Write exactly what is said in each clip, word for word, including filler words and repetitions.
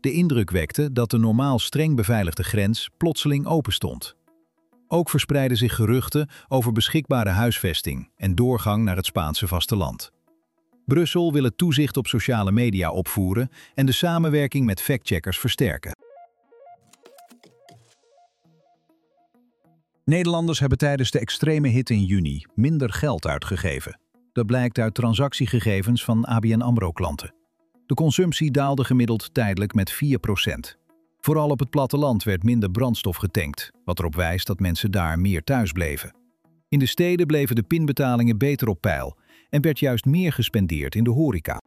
de indruk wekte dat de normaal streng beveiligde grens plotseling open stond. Ook verspreidden zich geruchten over beschikbare huisvesting en doorgang naar het Spaanse vasteland. Brussel wil het toezicht op sociale media opvoeren en de samenwerking met factcheckers versterken. Nederlanders hebben tijdens de extreme hitte in juni minder geld uitgegeven. Dat blijkt uit transactiegegevens van A B N AMRO-klanten. De consumptie daalde gemiddeld tijdelijk met vier procent. Vooral op het platteland werd minder brandstof getankt, wat erop wijst dat mensen daar meer thuis bleven. In de steden bleven de pinbetalingen beter op peil en werd juist meer gespendeerd in de horeca.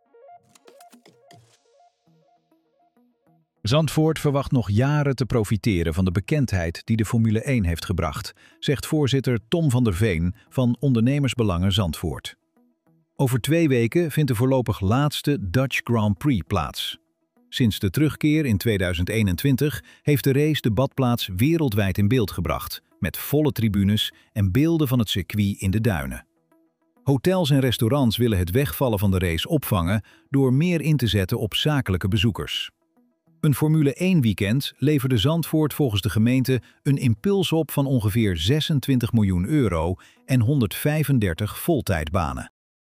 Zandvoort verwacht nog jaren te profiteren van de bekendheid die de Formule één heeft gebracht, zegt voorzitter Tom van der Veen van Ondernemersbelangen Zandvoort. Over twee weken vindt de voorlopig laatste Dutch Grand Prix plaats. Sinds de terugkeer in tweeduizend eenentwintig heeft de race de badplaats wereldwijd in beeld gebracht, met volle tribunes en beelden van het circuit in de duinen. Hotels en restaurants willen het wegvallen van de race opvangen door meer in te zetten op zakelijke bezoekers. Een Formule één weekend leverde Zandvoort volgens de gemeente een impuls op van ongeveer zesentwintig miljoen euro en honderdvijfendertig voltijdbanen.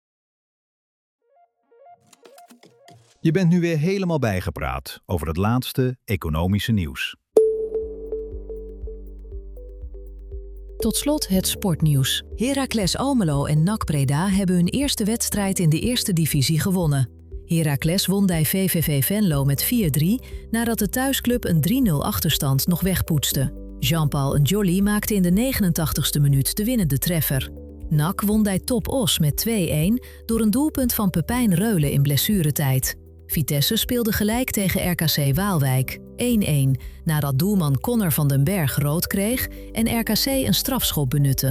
Je bent nu weer helemaal bijgepraat over het laatste economische nieuws. Tot slot het sportnieuws. Heracles Almelo en N A C Breda hebben hun eerste wedstrijd in de eerste divisie gewonnen. Heracles won bij V V V Venlo met vier drie nadat de thuisclub een drie nul achterstand nog wegpoetste. Jean-Paul N'Joli maakte in de negenentachtigste minuut de winnende treffer. N A C won bij Top Os met twee een door een doelpunt van Pepijn Reulen in blessuretijd. Vitesse speelde gelijk tegen R K C Waalwijk, één een, nadat doelman Connor van den Berg rood kreeg en R K C een strafschop benutte.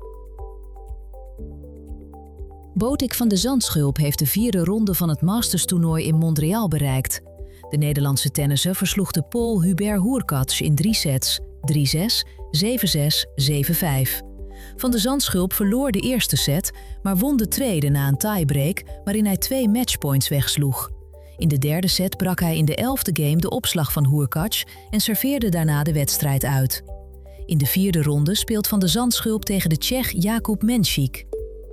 Botik van de Zandschulp heeft de vierde ronde van het Masters-toernooi in Montreal bereikt. De Nederlandse tennisser versloeg de Pool Hubert Hurkacz in drie sets, drie zes, zeven zes, zeven vijf. Van de Zandschulp verloor de eerste set, maar won de tweede na een tiebreak waarin hij twee matchpoints wegsloeg. In de derde set brak hij in de elfde game de opslag van Hurkacz en serveerde daarna de wedstrijd uit. In de vierde ronde speelt Van de Zandschulp tegen de Tsjech Jakub Menšík.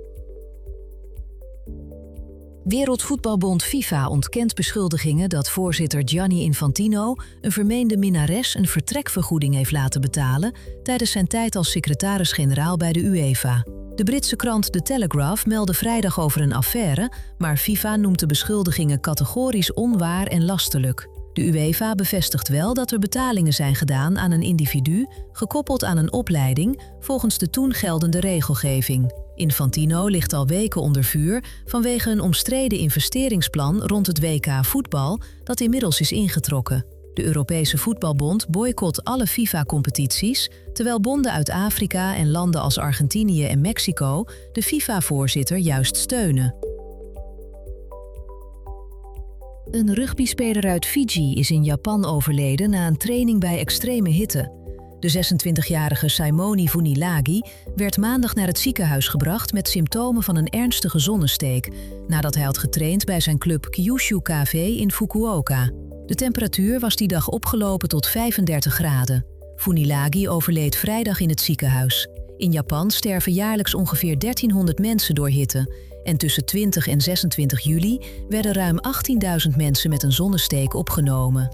Wereldvoetbalbond FIFA ontkent beschuldigingen dat voorzitter Gianni Infantino een vermeende minnares een vertrekvergoeding heeft laten betalen tijdens zijn tijd als secretaris-generaal bij de UEFA. De Britse krant The Telegraph meldde vrijdag over een affaire, maar FIFA noemt de beschuldigingen categorisch onwaar en lastelijk. De UEFA bevestigt wel dat er betalingen zijn gedaan aan een individu, gekoppeld aan een opleiding, volgens de toen geldende regelgeving. Infantino ligt al weken onder vuur vanwege een omstreden investeringsplan rond het W K voetbal dat inmiddels is ingetrokken. De Europese Voetbalbond boycott alle FIFA-competities, terwijl bonden uit Afrika en landen als Argentinië en Mexico de FIFA-voorzitter juist steunen. Een rugbyspeler uit Fiji is in Japan overleden na een training bij extreme hitte. De zesentwintigjarige Simoni Funilagi werd maandag naar het ziekenhuis gebracht met symptomen van een ernstige zonnesteek, nadat hij had getraind bij zijn club Kyushu K V in Fukuoka. De temperatuur was die dag opgelopen tot vijfendertig graden. Funilagi overleed vrijdag in het ziekenhuis. In Japan sterven jaarlijks ongeveer dertienhonderd mensen door hitte. En tussen twintig en zesentwintig juli werden ruim achttienduizend mensen met een zonnesteek opgenomen.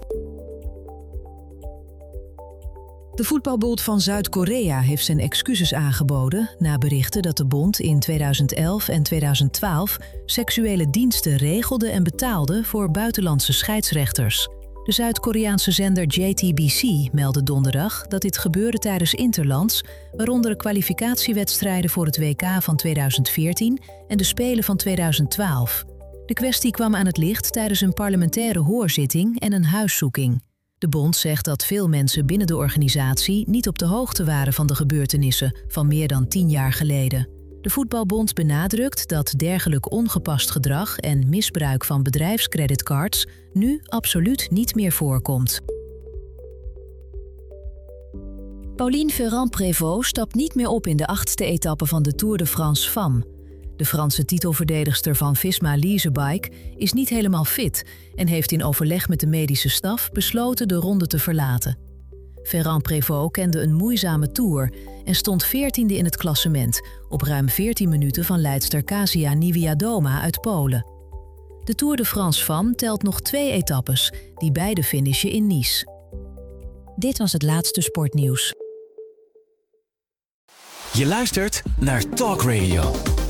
De voetbalbond van Zuid-Korea heeft zijn excuses aangeboden na berichten dat de bond in tweeduizend elf en tweeduizend twaalf seksuele diensten regelde en betaalde voor buitenlandse scheidsrechters. De Zuid-Koreaanse zender J T B C meldde donderdag dat dit gebeurde tijdens interlands, waaronder kwalificatiewedstrijden voor het W K van tweeduizend veertien en de Spelen van tweeduizend twaalf. De kwestie kwam aan het licht tijdens een parlementaire hoorzitting en een huiszoeking. De bond zegt dat veel mensen binnen de organisatie niet op de hoogte waren van de gebeurtenissen van meer dan tien jaar geleden. De voetbalbond benadrukt dat dergelijk ongepast gedrag en misbruik van bedrijfscreditcards nu absoluut niet meer voorkomt. Pauline Ferrand-Prévot stapt niet meer op in de achtste etappe van de Tour de France Femmes. De Franse titelverdedigster van Visma Leasebike is niet helemaal fit en heeft in overleg met de medische staf besloten de ronde te verlaten. Ferrand Prévot kende een moeizame toer en stond veertiende in het klassement op ruim veertien minuten van leidster Kasia Niewiadoma uit Polen. De Tour de France Femme telt nog twee etappes, die beide finishen in Nice. Dit was het laatste sportnieuws. Je luistert naar Talk Radio.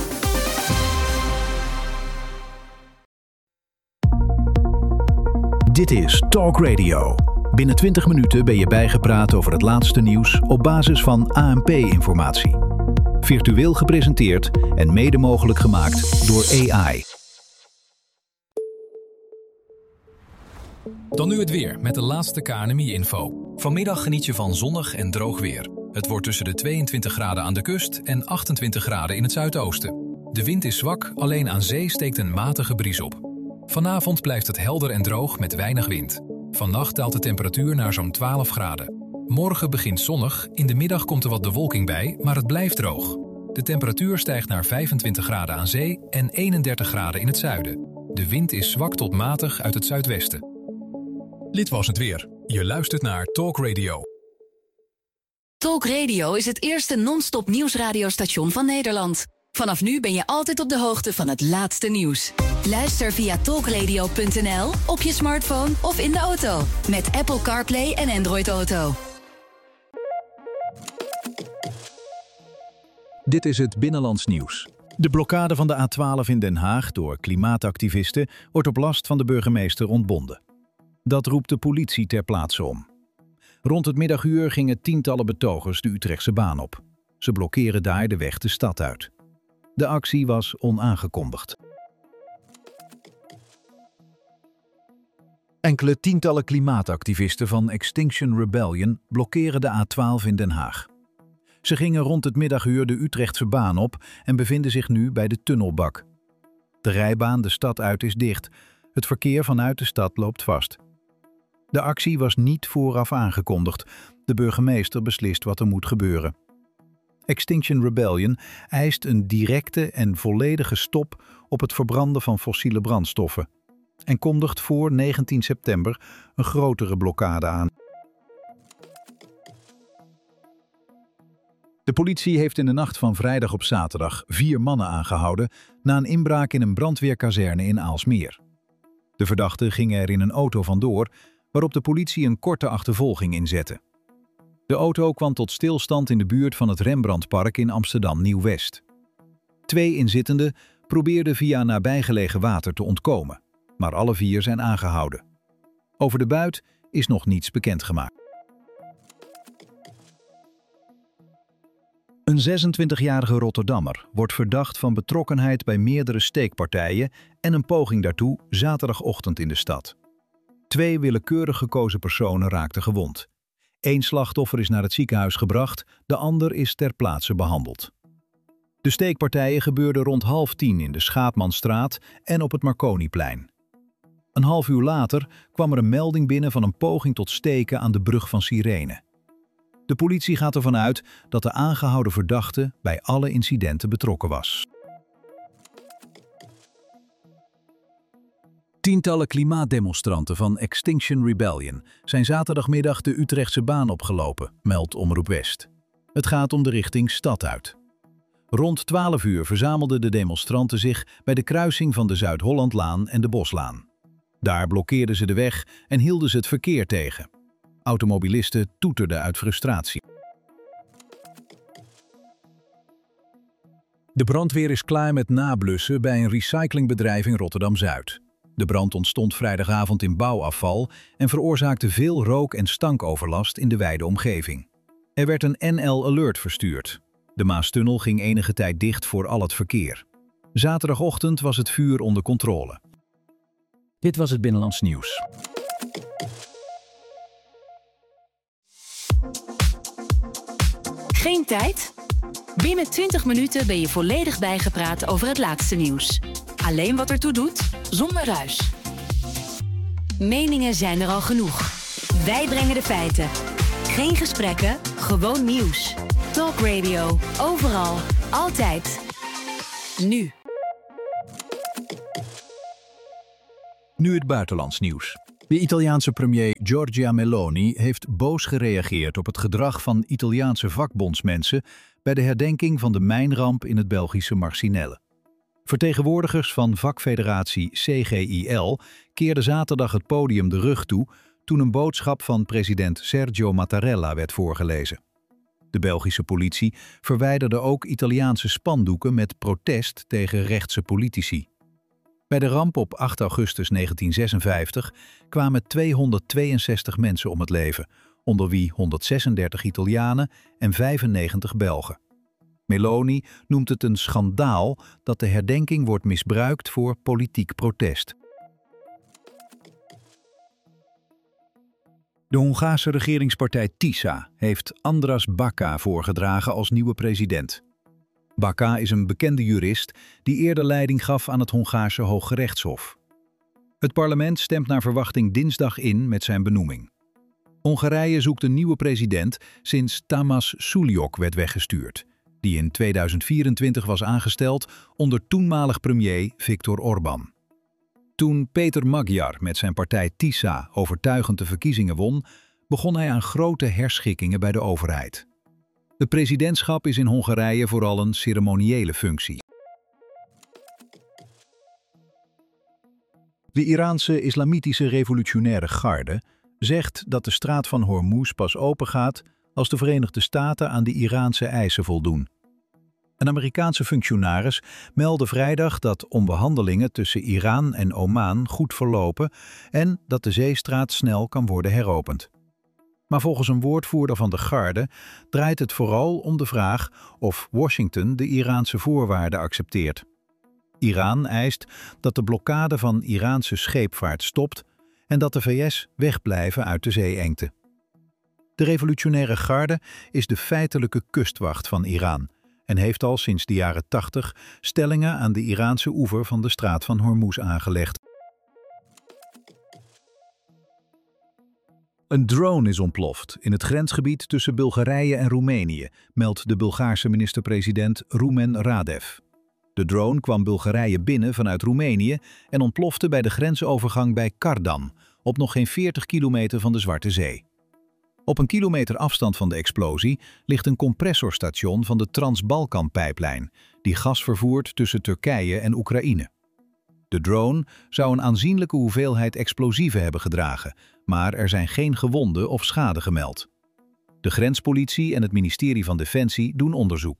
Dit is Talk Radio. Binnen twintig minuten ben je bijgepraat over het laatste nieuws op basis van A N P-informatie. Virtueel gepresenteerd en mede mogelijk gemaakt door A I. Dan nu het weer met de laatste K N M I-info. Vanmiddag geniet je van zonnig en droog weer. Het wordt tussen de tweeëntwintig graden aan de kust en achtentwintig graden in het zuidoosten. De wind is zwak, alleen aan zee steekt een matige bries op. Vanavond blijft het helder en droog met weinig wind. Vannacht daalt de temperatuur naar zo'n twaalf graden. Morgen begint zonnig, in de middag komt er wat bewolking bij, maar het blijft droog. De temperatuur stijgt naar vijfentwintig graden aan zee en eenendertig graden in het zuiden. De wind is zwak tot matig uit het zuidwesten. Dit was het weer. Je luistert naar Talk Radio. Talk Radio is het eerste non-stop nieuwsradiostation van Nederland. Vanaf nu ben je altijd op de hoogte van het laatste nieuws. Luister via talkradio punt n l, op je smartphone of in de auto. Met Apple CarPlay en Android Auto. Dit is het Binnenlands Nieuws. De blokkade van de A twaalf in Den Haag door klimaatactivisten wordt op last van de burgemeester ontbonden. Dat roept de politie ter plaatse om. Rond het middaguur gingen tientallen betogers de Utrechtse baan op. Ze blokkeren daar de weg de stad uit. De actie was onaangekondigd. Enkele tientallen klimaatactivisten van Extinction Rebellion blokkeren de A twaalf in Den Haag. Ze gingen rond het middaguur de Utrechtse baan op en bevinden zich nu bij de tunnelbak. De rijbaan de stad uit is dicht. Het verkeer vanuit de stad loopt vast. De actie was niet vooraf aangekondigd. De burgemeester beslist wat er moet gebeuren. Extinction Rebellion eist een directe en volledige stop op het verbranden van fossiele brandstoffen en kondigt voor negentien september een grotere blokkade aan. De politie heeft in de nacht van vrijdag op zaterdag vier mannen aangehouden na een inbraak in een brandweerkazerne in Aalsmeer. De verdachten gingen er in een auto vandoor, waarop de politie een korte achtervolging inzette. De auto kwam tot stilstand in de buurt van het Rembrandtpark in Amsterdam Nieuw-West. Twee inzittenden probeerden via nabijgelegen water te ontkomen, maar alle vier zijn aangehouden. Over de buit is nog niets bekendgemaakt. Een zesentwintigjarige Rotterdammer wordt verdacht van betrokkenheid bij meerdere steekpartijen en een poging daartoe zaterdagochtend in de stad. Twee willekeurig gekozen personen raakten gewond. Eén slachtoffer is naar het ziekenhuis gebracht, de ander is ter plaatse behandeld. De steekpartijen gebeurden rond half tien in de Schaapmanstraat en op het Marconiplein. Een half uur later kwam er een melding binnen van een poging tot steken aan de brug van Sirene. De politie gaat ervan uit dat de aangehouden verdachte bij alle incidenten betrokken was. Tientallen klimaatdemonstranten van Extinction Rebellion zijn zaterdagmiddag de Utrechtse baan opgelopen, meldt Omroep West. Het gaat om de richting stad uit. Rond twaalf uur verzamelden de demonstranten zich bij de kruising van de Zuid-Hollandlaan en de Boslaan. Daar blokkeerden ze de weg en hielden ze het verkeer tegen. Automobilisten toeterden uit frustratie. De brandweer is klaar met nablussen bij een recyclingbedrijf in Rotterdam-Zuid. De brand ontstond vrijdagavond in bouwafval en veroorzaakte veel rook- en stankoverlast in de wijde omgeving. Er werd een N L Alert verstuurd. De Maastunnel ging enige tijd dicht voor al het verkeer. Zaterdagochtend was het vuur onder controle. Dit was het Binnenlands Nieuws. Geen tijd? Binnen twintig minuten ben je volledig bijgepraat over het laatste nieuws. Alleen wat ertoe doet, zonder ruis. Meningen zijn er al genoeg. Wij brengen de feiten. Geen gesprekken, gewoon nieuws. Talk Radio. Overal. Altijd. nu. Nu het buitenlands nieuws. De Italiaanse premier Giorgia Meloni heeft boos gereageerd op het gedrag van Italiaanse vakbondsmensen bij de herdenking van de mijnramp in het Belgische Marcinelle. Vertegenwoordigers van vakfederatie C G I L keerden zaterdag het podium de rug toe toen een boodschap van president Sergio Mattarella werd voorgelezen. De Belgische politie verwijderde ook Italiaanse spandoeken met protest tegen rechtse politici. Bij de ramp op acht augustus negentien zesenvijftig kwamen tweehonderdtweeënzestig mensen om het leven, onder wie honderdzesendertig Italianen en vijfennegentig Belgen. Meloni noemt het een schandaal dat de herdenking wordt misbruikt voor politiek protest. De Hongaarse regeringspartij TISA heeft Andras Baka voorgedragen als nieuwe president. Baka is een bekende jurist die eerder leiding gaf aan het Hongaarse Hooggerechtshof. Het parlement stemt naar verwachting dinsdag in met zijn benoeming. Hongarije zoekt een nieuwe president sinds Tamás Sullyok werd weggestuurd, die in tweeduizend vierentwintig was aangesteld onder toenmalig premier Viktor Orbán. Toen Péter Magyar met zijn partij TISA overtuigend de verkiezingen won, begon hij aan grote herschikkingen bij de overheid. Het presidentschap is in Hongarije vooral een ceremoniële functie. De Iraanse Islamitische Revolutionaire Garde zegt dat de straat van Hormuz pas opengaat als de Verenigde Staten aan de Iraanse eisen voldoen. Een Amerikaanse functionaris meldde vrijdag dat onderhandelingen tussen Iran en Oman goed verlopen en dat de zeestraat snel kan worden heropend. Maar volgens een woordvoerder van de Garde draait het vooral om de vraag of Washington de Iraanse voorwaarden accepteert. Iran eist dat de blokkade van Iraanse scheepvaart stopt en dat de V S wegblijven uit de zeeengte. De Revolutionaire Garde is de feitelijke kustwacht van Iran en heeft al sinds de jaren tachtig stellingen aan de Iraanse oever van de straat van Hormuz aangelegd. Een drone is ontploft in het grensgebied tussen Bulgarije en Roemenië, meldt de Bulgaarse minister-president Rumen Radev. De drone kwam Bulgarije binnen vanuit Roemenië en ontplofte bij de grensovergang bij Kardan, op nog geen veertig kilometer van de Zwarte Zee. Op een kilometer afstand van de explosie ligt een compressorstation van de Trans-Balkan-pijplijn, die gas vervoert tussen Turkije en Oekraïne. De drone zou een aanzienlijke hoeveelheid explosieven hebben gedragen, maar er zijn geen gewonden of schade gemeld. De grenspolitie en het ministerie van Defensie doen onderzoek.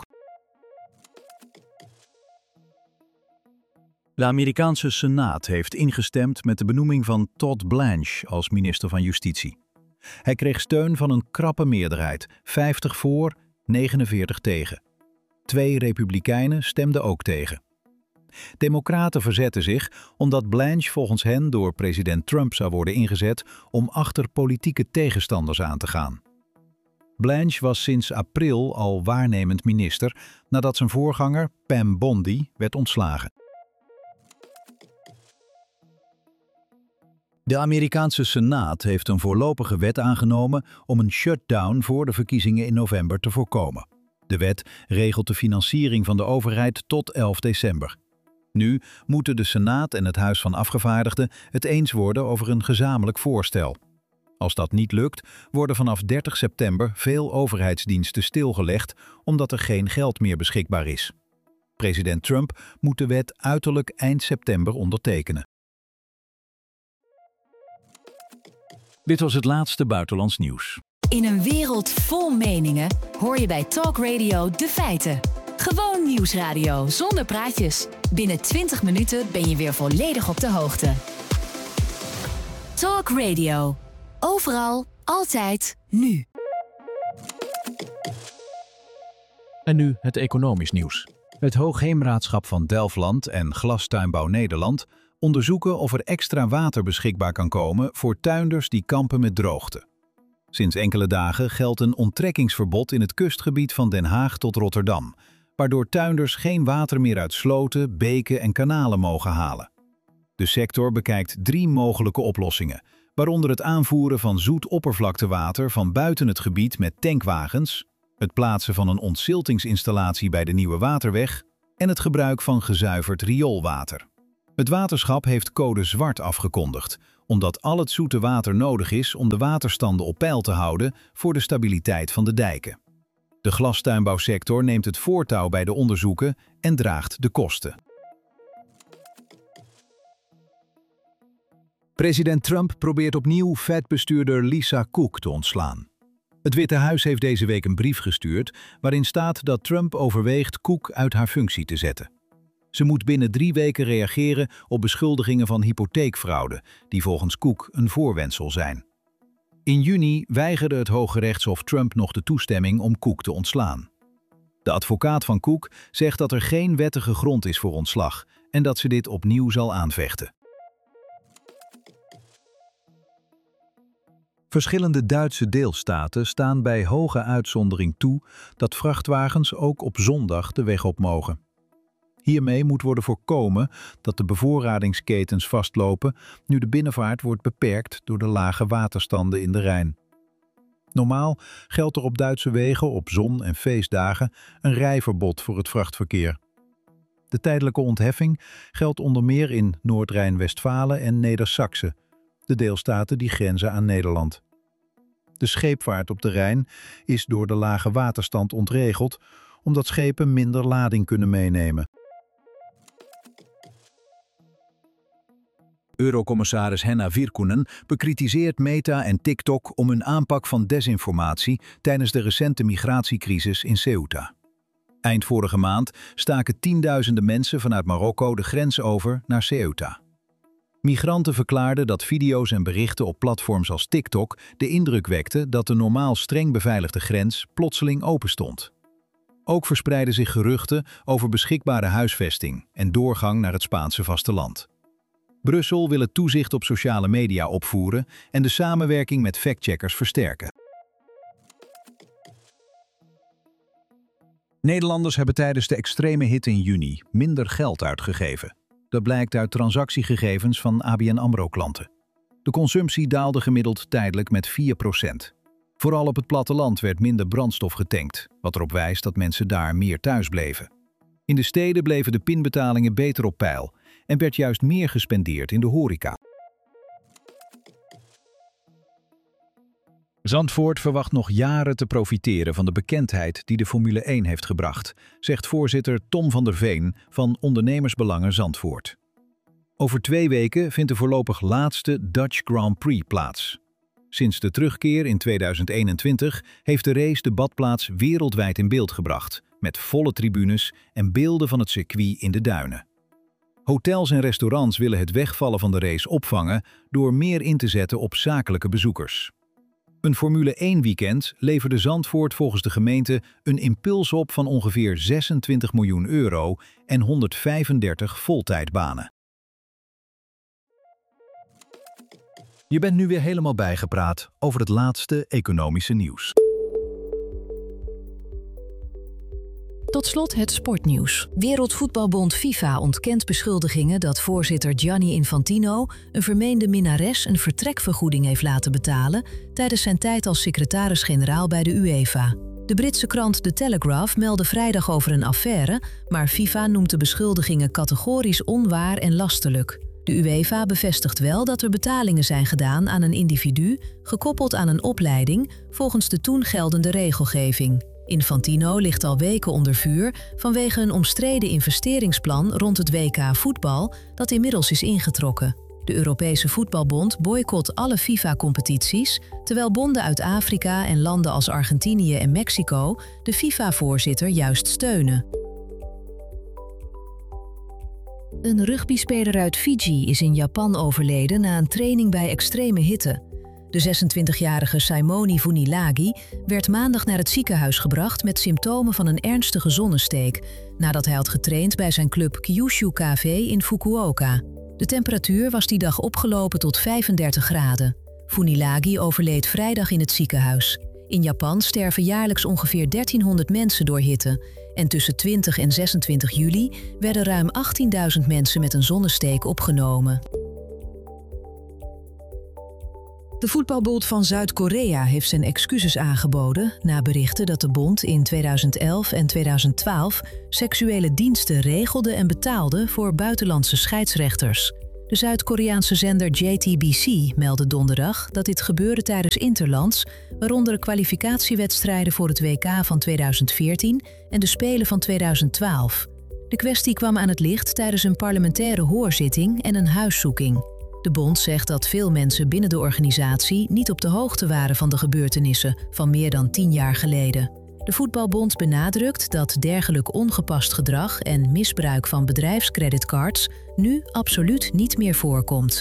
De Amerikaanse Senaat heeft ingestemd met de benoeming van Todd Blanche als minister van Justitie. Hij kreeg steun van een krappe meerderheid, vijftig voor, negenenveertig tegen. Twee republikeinen stemden ook tegen. Democraten verzetten zich omdat Blanche volgens hen door president Trump zou worden ingezet om achter politieke tegenstanders aan te gaan. Blanche was sinds april al waarnemend minister nadat zijn voorganger Pam Bondi werd ontslagen. De Amerikaanse Senaat heeft een voorlopige wet aangenomen om een shutdown voor de verkiezingen in november te voorkomen. De wet regelt de financiering van de overheid tot elf december. Nu moeten de Senaat en het Huis van Afgevaardigden het eens worden over een gezamenlijk voorstel. Als dat niet lukt, worden vanaf dertig september veel overheidsdiensten stilgelegd omdat er geen geld meer beschikbaar is. President Trump moet de wet uiterlijk eind september ondertekenen. Dit was het laatste buitenlands nieuws. In een wereld vol meningen hoor je bij Talk Radio de feiten. Gewoon nieuwsradio zonder praatjes. Binnen twintig minuten ben je weer volledig op de hoogte. Talk Radio. Overal, altijd, nu. En nu het economisch nieuws. Het Hoogheemraadschap van Delfland en Glastuinbouw Nederland onderzoeken of er extra water beschikbaar kan komen voor tuinders die kampen met droogte. Sinds enkele dagen geldt een onttrekkingsverbod in het kustgebied van Den Haag tot Rotterdam, waardoor tuinders geen water meer uit sloten, beken en kanalen mogen halen. De sector bekijkt drie mogelijke oplossingen, waaronder het aanvoeren van zoet oppervlaktewater van buiten het gebied met tankwagens, het plaatsen van een ontziltingsinstallatie bij de Nieuwe Waterweg en het gebruik van gezuiverd rioolwater. Het waterschap heeft code zwart afgekondigd, omdat al het zoete water nodig is om de waterstanden op peil te houden voor de stabiliteit van de dijken. De glastuinbouwsector neemt het voortouw bij de onderzoeken en draagt de kosten. President Trump probeert opnieuw Fed-bestuurder Lisa Cook te ontslaan. Het Witte Huis heeft deze week een brief gestuurd waarin staat dat Trump overweegt Cook uit haar functie te zetten. Ze moet binnen drie weken reageren op beschuldigingen van hypotheekfraude, die volgens Cook een voorwendsel zijn. In juni weigerde het Hooggerechtshof Trump nog de toestemming om Cook te ontslaan. De advocaat van Cook zegt dat er geen wettige grond is voor ontslag en dat ze dit opnieuw zal aanvechten. Verschillende Duitse deelstaten staan bij hoge uitzondering toe dat vrachtwagens ook op zondag de weg op mogen. Hiermee moet worden voorkomen dat de bevoorradingsketens vastlopen nu de binnenvaart wordt beperkt door de lage waterstanden in de Rijn. Normaal geldt er op Duitse wegen op zon- en feestdagen een rijverbod voor het vrachtverkeer. De tijdelijke ontheffing geldt onder meer in Noord-Rijn-Westfalen en Neder-Saxe, de deelstaten die grenzen aan Nederland. De scheepvaart op de Rijn is door de lage waterstand ontregeld, omdat schepen minder lading kunnen meenemen. Eurocommissaris Henna Virkkunen bekritiseert Meta en TikTok om hun aanpak van desinformatie tijdens de recente migratiecrisis in Ceuta. Eind vorige maand staken tienduizenden mensen vanuit Marokko de grens over naar Ceuta. Migranten verklaarden dat video's en berichten op platforms als TikTok de indruk wekten dat de normaal streng beveiligde grens plotseling open stond. Ook verspreidden zich geruchten over beschikbare huisvesting en doorgang naar het Spaanse vasteland. Brussel wil het toezicht op sociale media opvoeren en de samenwerking met factcheckers versterken. Nederlanders hebben tijdens de extreme hitte in juni minder geld uitgegeven. Dat blijkt uit transactiegegevens van A B N AMRO-klanten. De consumptie daalde gemiddeld tijdelijk met vier procent. Vooral op het platteland werd minder brandstof getankt, wat erop wijst dat mensen daar meer thuis bleven. In de steden bleven de pinbetalingen beter op peil en werd juist meer gespendeerd in de horeca. Zandvoort verwacht nog jaren te profiteren van de bekendheid die de Formule één heeft gebracht, zegt voorzitter Tom van der Veen van Ondernemersbelangen Zandvoort. Over twee weken vindt de voorlopig laatste Dutch Grand Prix plaats. Sinds de terugkeer in tweeduizend eenentwintig heeft de race de badplaats wereldwijd in beeld gebracht, met volle tribunes en beelden van het circuit in de duinen. Hotels en restaurants willen het wegvallen van de race opvangen door meer in te zetten op zakelijke bezoekers. Een Formule één weekend leverde Zandvoort volgens de gemeente een impuls op van ongeveer zesentwintig miljoen euro en honderdvijfendertig voltijdbanen. Je bent nu weer helemaal bijgepraat over het laatste economische nieuws. Tot slot het sportnieuws. Wereldvoetbalbond FIFA ontkent beschuldigingen dat voorzitter Gianni Infantino een vermeende minnares een vertrekvergoeding heeft laten betalen tijdens zijn tijd als secretaris-generaal bij de UEFA. De Britse krant The Telegraph meldde vrijdag over een affaire, maar FIFA noemt de beschuldigingen categorisch onwaar en lastelijk. De UEFA bevestigt wel dat er betalingen zijn gedaan aan een individu, gekoppeld aan een opleiding, volgens de toen geldende regelgeving. Infantino ligt al weken onder vuur vanwege een omstreden investeringsplan rond het W K voetbal dat inmiddels is ingetrokken. De Europese Voetbalbond boycott alle FIFA-competities, terwijl bonden uit Afrika en landen als Argentinië en Mexico de FIFA-voorzitter juist steunen. Een rugbyspeler uit Fiji is in Japan overleden na een training bij extreme hitte. De zesentwintigjarige Simoni Funilagi werd maandag naar het ziekenhuis gebracht met symptomen van een ernstige zonnesteek, nadat hij had getraind bij zijn club Kyushu K V in Fukuoka. De temperatuur was die dag opgelopen tot vijfendertig graden. Funilagi overleed vrijdag in het ziekenhuis. In Japan sterven jaarlijks ongeveer dertienhonderd mensen door hitte. En tussen twintig en zesentwintig juli werden ruim achttienduizend mensen met een zonnesteek opgenomen. De voetbalbond van Zuid-Korea heeft zijn excuses aangeboden na berichten dat de bond in tweeduizend elf en tweeduizend twaalf seksuele diensten regelde en betaalde voor buitenlandse scheidsrechters. De Zuid-Koreaanse zender J T B C meldde donderdag dat dit gebeurde tijdens interlands, waaronder de kwalificatiewedstrijden voor het W K van tweeduizend veertien en de Spelen van tweeduizend twaalf. De kwestie kwam aan het licht tijdens een parlementaire hoorzitting en een huiszoeking. De bond zegt dat veel mensen binnen de organisatie niet op de hoogte waren van de gebeurtenissen van meer dan tien jaar geleden. De voetbalbond benadrukt dat dergelijk ongepast gedrag en misbruik van bedrijfscreditcards nu absoluut niet meer voorkomt.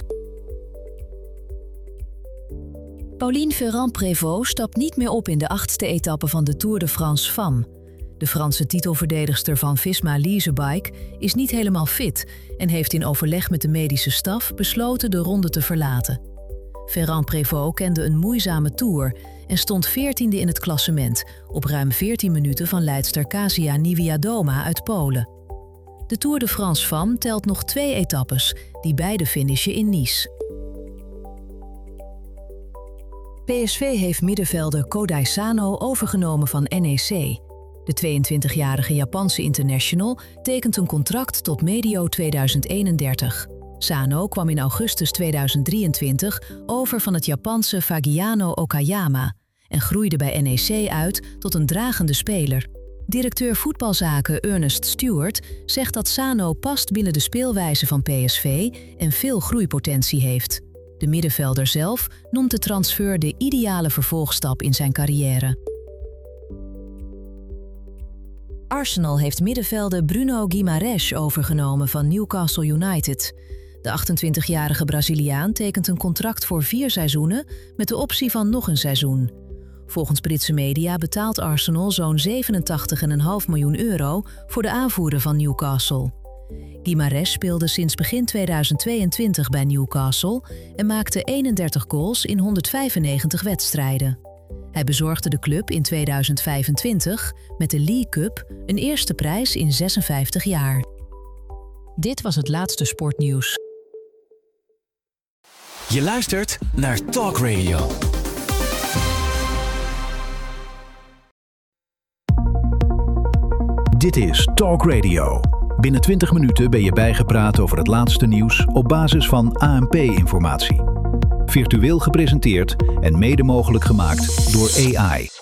Pauline Ferrand-Prévot stapt niet meer op in de achtste etappe van de Tour de France Femmes. De Franse titelverdedigster van Visma Leasebike is niet helemaal fit en heeft in overleg met de medische staf besloten de ronde te verlaten. Ferrand-Prévot kende een moeizame Tour en stond veertiende in het klassement, op ruim veertien minuten van leidster Kasia Niewiadoma uit Polen. De Tour de France Femmes telt nog twee etappes, die beide finishen in Nice. P S V heeft middenvelder Kodai Sano overgenomen van N E C. De tweeëntwintigjarige Japanse international tekent een contract tot medio tweeduizend eenendertig. Sano kwam in augustus tweeduizend drieëntwintig over van het Japanse Fagiano Okayama en groeide bij N E C uit tot een dragende speler. Directeur voetbalzaken Ernest Stewart zegt dat Sano past binnen de speelwijze van P S V en veel groeipotentie heeft. De middenvelder zelf noemt de transfer de ideale vervolgstap in zijn carrière. Arsenal heeft middenvelder Bruno Guimarães overgenomen van Newcastle United. De achtentwintigjarige Braziliaan tekent een contract voor vier seizoenen met de optie van nog een seizoen. Volgens Britse media betaalt Arsenal zo'n zevenentachtig komma vijf miljoen euro voor de aanvoerder van Newcastle. Guimarães speelde sinds begin tweeduizend tweeëntwintig bij Newcastle en maakte eenendertig goals in honderdvijfennegentig wedstrijden. Hij bezorgde de club in tweeduizend vijfentwintig met de League Cup een eerste prijs in zesenvijftig jaar. Dit was het laatste sportnieuws. Je luistert naar Talk Radio. Dit is Talk Radio. Binnen twintig minuten ben je bijgepraat over het laatste nieuws op basis van A N P-informatie. Virtueel gepresenteerd en mede mogelijk gemaakt door A I.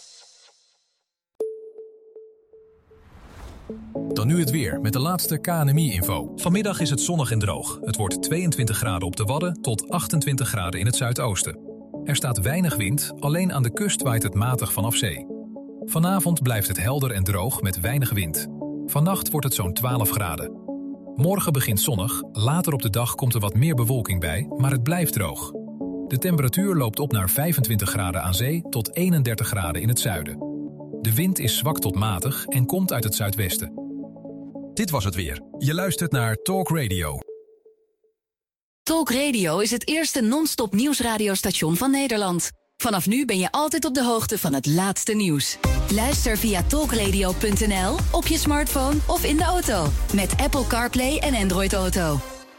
Dan nu het weer met de laatste K N M I-info. Vanmiddag is het zonnig en droog. Het wordt tweeëntwintig graden op de Wadden tot achtentwintig graden in het zuidoosten. Er staat weinig wind, alleen aan de kust waait het matig vanaf zee. Vanavond blijft het helder en droog met weinig wind. Vannacht wordt het zo'n twaalf graden. Morgen begint zonnig, later op de dag komt er wat meer bewolking bij, maar het blijft droog. De temperatuur loopt op naar vijfentwintig graden aan zee tot eenendertig graden in het zuiden. De wind is zwak tot matig en komt uit het zuidwesten. Dit was het weer. Je luistert naar Talk Radio. Talk Radio is het eerste non-stop nieuwsradiostation van Nederland. Vanaf nu ben je altijd op de hoogte van het laatste nieuws. Luister via talkradio punt n l, op je smartphone of in de auto. Met Apple CarPlay en Android Auto.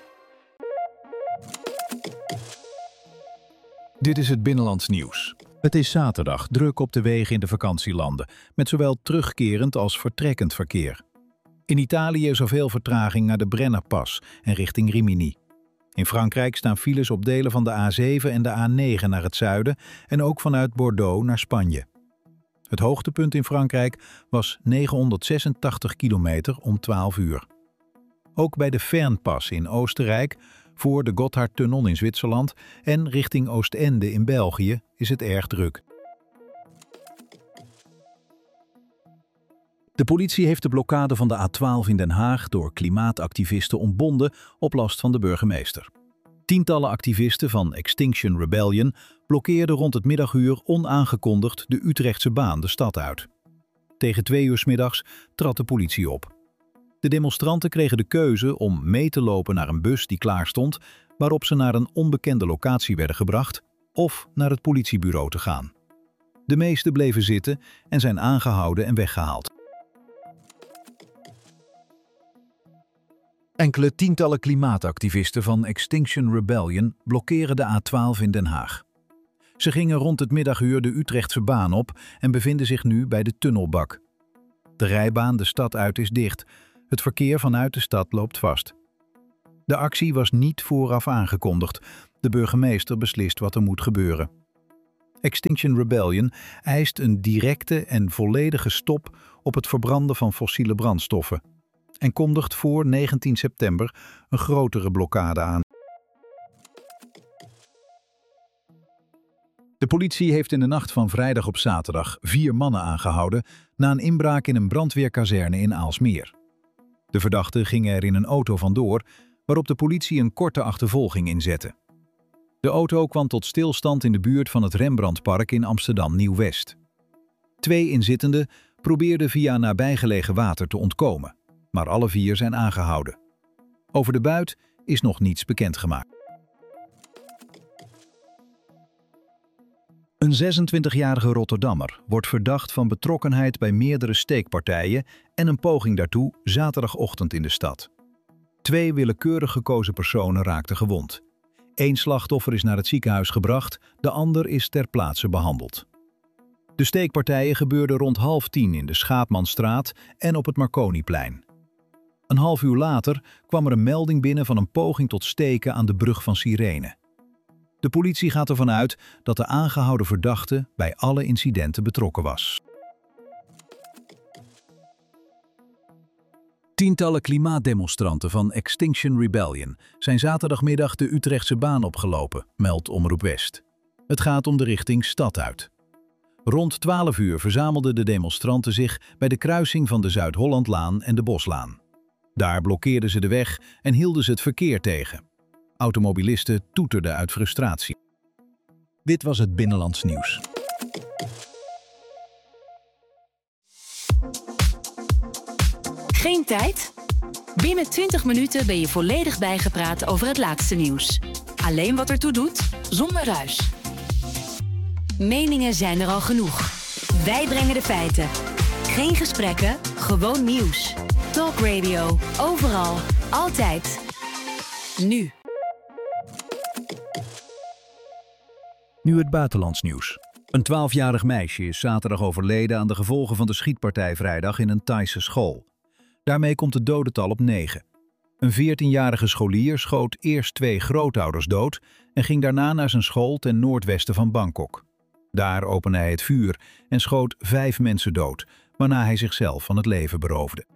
Dit is het Binnenlands nieuws. Het is zaterdag, druk op de wegen in de vakantielanden, met zowel terugkerend als vertrekkend verkeer. In Italië is er veel vertraging naar de Brennerpas en richting Rimini. In Frankrijk staan files op delen van de A zeven en de A negen naar het zuiden en ook vanuit Bordeaux naar Spanje. Het hoogtepunt in Frankrijk was negenhonderdzesentachtig kilometer om twaalf uur. Ook bij de Fernpas in Oostenrijk, voor de Gotthardtunnel in Zwitserland en richting Oostende in België is het erg druk. De politie heeft de blokkade van de A twaalf in Den Haag door klimaatactivisten ontbonden op last van de burgemeester. Tientallen activisten van Extinction Rebellion blokkeerden rond het middaguur onaangekondigd de Utrechtse baan de stad uit. Tegen twee uur 's middags trad de politie op. De demonstranten kregen de keuze om mee te lopen naar een bus die klaar stond, waarop ze naar een onbekende locatie werden gebracht, of naar het politiebureau te gaan. De meesten bleven zitten en zijn aangehouden en weggehaald. Enkele tientallen klimaatactivisten van Extinction Rebellion blokkeren de A twaalf in Den Haag. Ze gingen rond het middaguur de Utrechtse baan op en bevinden zich nu bij de tunnelbak. De rijbaan de stad uit is dicht. Het verkeer vanuit de stad loopt vast. De actie was niet vooraf aangekondigd. De burgemeester beslist wat er moet gebeuren. Extinction Rebellion eist een directe en volledige stop op het verbranden van fossiele brandstoffen en kondigt voor negentien september een grotere blokkade aan. De politie heeft in de nacht van vrijdag op zaterdag vier mannen aangehouden na een inbraak in een brandweerkazerne in Aalsmeer. De verdachten gingen er in een auto vandoor, waarop de politie een korte achtervolging inzette. De auto kwam tot stilstand in de buurt van het Rembrandtpark in Amsterdam Nieuw-West. Twee inzittenden probeerden via nabijgelegen water te ontkomen, maar alle vier zijn aangehouden. Over de buit is nog niets bekendgemaakt. Een zesentwintigjarige Rotterdammer wordt verdacht van betrokkenheid bij meerdere steekpartijen en een poging daartoe zaterdagochtend in de stad. Twee willekeurig gekozen personen raakten gewond. Eén slachtoffer is naar het ziekenhuis gebracht, de ander is ter plaatse behandeld. De steekpartijen gebeurden rond half tien in de Schaapmanstraat en op het Marconiplein. Een half uur later kwam er een melding binnen van een poging tot steken aan de brug van Sirene. De politie gaat ervan uit dat de aangehouden verdachte bij alle incidenten betrokken was. Tientallen klimaatdemonstranten van Extinction Rebellion zijn zaterdagmiddag de Utrechtse baan opgelopen, meldt Omroep West. Het gaat om de richting stad uit. Rond twaalf uur verzamelden de demonstranten zich bij de kruising van de Zuid-Hollandlaan en de Boslaan. Daar blokkeerden ze de weg en hielden ze het verkeer tegen. Automobilisten toeterden uit frustratie. Dit was het Binnenlands Nieuws. Geen tijd? Binnen twintig minuten ben je volledig bijgepraat over het laatste nieuws. Alleen wat ertoe doet, zonder ruis. Meningen zijn er al genoeg. Wij brengen de feiten. Geen gesprekken, gewoon nieuws. Talk Radio, overal, altijd. Nu. Nu het buitenlands nieuws. Een twaalfjarig meisje is zaterdag overleden aan de gevolgen van de schietpartij vrijdag in een Thaise school. Daarmee komt het dodental op negen. Een veertienjarige scholier schoot eerst twee grootouders dood en ging daarna naar zijn school ten noordwesten van Bangkok. Daar opende hij het vuur en schoot vijf mensen dood, waarna hij zichzelf van het leven beroofde.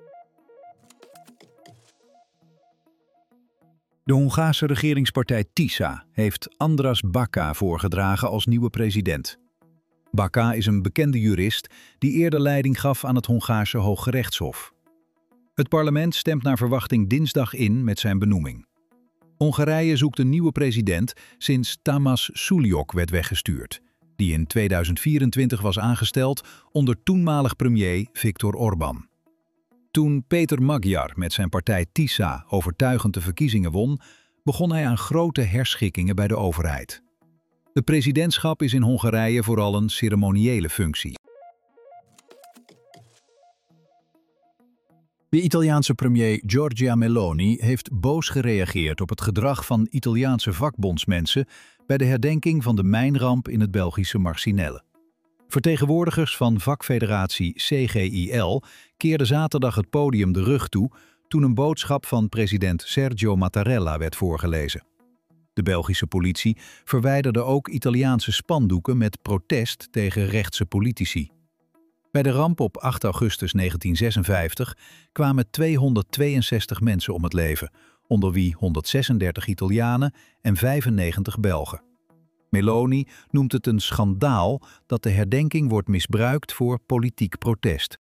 De Hongaarse regeringspartij TISA heeft Andras Baka voorgedragen als nieuwe president. Baka is een bekende jurist die eerder leiding gaf aan het Hongaarse Hooggerechtshof. Het parlement stemt naar verwachting dinsdag in met zijn benoeming. Hongarije zoekt een nieuwe president sinds Tamás Sulyok werd weggestuurd, die in tweeduizend vierentwintig was aangesteld onder toenmalig premier Viktor Orbán. Toen Péter Magyar met zijn partij TISA overtuigend de verkiezingen won, begon hij aan grote herschikkingen bij de overheid. Het presidentschap is in Hongarije vooral een ceremoniële functie. De Italiaanse premier Giorgia Meloni heeft boos gereageerd op het gedrag van Italiaanse vakbondsmensen bij de herdenking van de mijnramp in het Belgische Marcinelle. Vertegenwoordigers van vakfederatie C G I L keerden zaterdag het podium de rug toe toen een boodschap van president Sergio Mattarella werd voorgelezen. De Belgische politie verwijderde ook Italiaanse spandoeken met protest tegen rechtse politici. Bij de ramp op acht augustus negentien zesenvijftig kwamen tweehonderdtweeënzestig mensen om het leven, onder wie honderdzesendertig Italianen en vijfennegentig Belgen. Meloni noemt het een schandaal dat de herdenking wordt misbruikt voor politiek protest.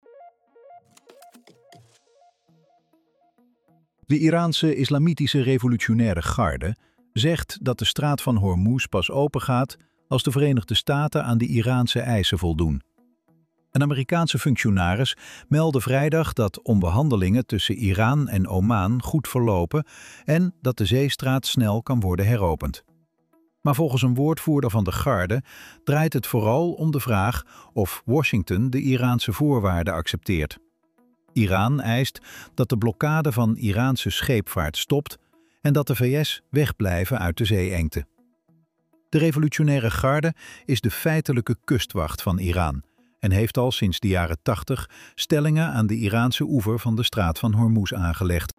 De Iraanse Islamitische Revolutionaire Garde zegt dat de straat van Hormuz pas opengaat als de Verenigde Staten aan de Iraanse eisen voldoen. Een Amerikaanse functionaris meldde vrijdag dat onderhandelingen tussen Iran en Oman goed verlopen en dat de zeestraat snel kan worden heropend. Maar volgens een woordvoerder van de Garde draait het vooral om de vraag of Washington de Iraanse voorwaarden accepteert. Iran eist dat de blokkade van Iraanse scheepvaart stopt en dat de V S wegblijven uit de zeeengte. De revolutionaire garde is de feitelijke kustwacht van Iran en heeft al sinds de jaren tachtig stellingen aan de Iraanse oever van de straat van Hormuz aangelegd.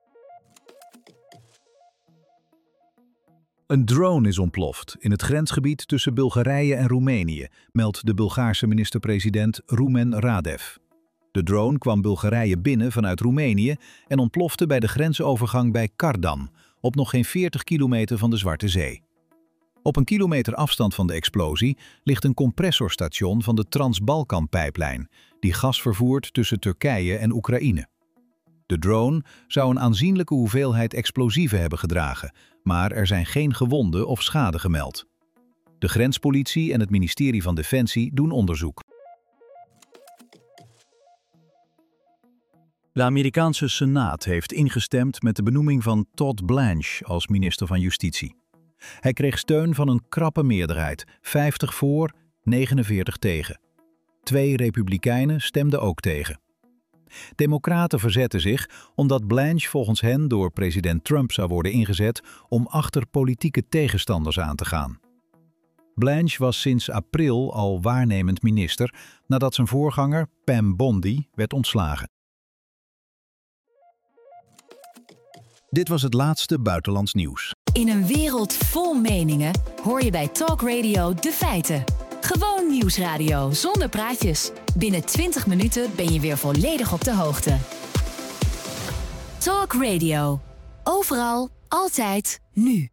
Een drone is ontploft in het grensgebied tussen Bulgarije en Roemenië, meldt de Bulgaarse minister-president Rumen Radev. De drone kwam Bulgarije binnen vanuit Roemenië en ontplofte bij de grensovergang bij Kardan, op nog geen veertig kilometer van de Zwarte Zee. Op een kilometer afstand van de explosie ligt een compressorstation van de Trans-Balkan-pijplijn, die gas vervoert tussen Turkije en Oekraïne. De drone zou een aanzienlijke hoeveelheid explosieven hebben gedragen, maar er zijn geen gewonden of schade gemeld. De grenspolitie en het ministerie van Defensie doen onderzoek. De Amerikaanse Senaat heeft ingestemd met de benoeming van Todd Blanche als minister van Justitie. Hij kreeg steun van een krappe meerderheid, vijftig voor, negenenveertig tegen. Twee republikeinen stemden ook tegen. Democraten verzetten zich omdat Blanche volgens hen door president Trump zou worden ingezet om achter politieke tegenstanders aan te gaan. Blanche was sinds april al waarnemend minister nadat zijn voorganger Pam Bondi werd ontslagen. Dit was het laatste buitenlands nieuws. In een wereld vol meningen hoor je bij Talk Radio de feiten. Gewoon nieuwsradio zonder praatjes. Binnen twintig minuten ben je weer volledig op de hoogte. Talk Radio. Overal, altijd, nu.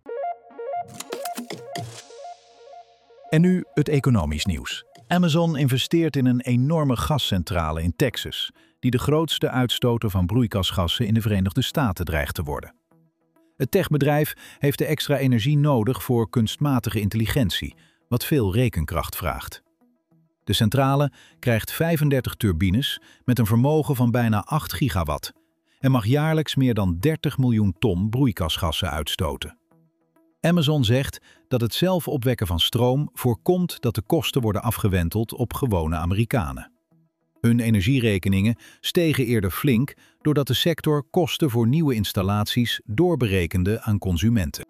En nu het economisch nieuws. Amazon investeert in een enorme gascentrale in Texas, die de grootste uitstoter van broeikasgassen in de Verenigde Staten dreigt te worden. Het techbedrijf heeft de extra energie nodig voor kunstmatige intelligentie, wat veel rekenkracht vraagt. De centrale krijgt vijfendertig turbines met een vermogen van bijna acht gigawatt en mag jaarlijks meer dan dertig miljoen ton broeikasgassen uitstoten. Amazon zegt dat het zelf opwekken van stroom voorkomt dat de kosten worden afgewenteld op gewone Amerikanen. Hun energierekeningen stegen eerder flink doordat de sector kosten voor nieuwe installaties doorberekende aan consumenten.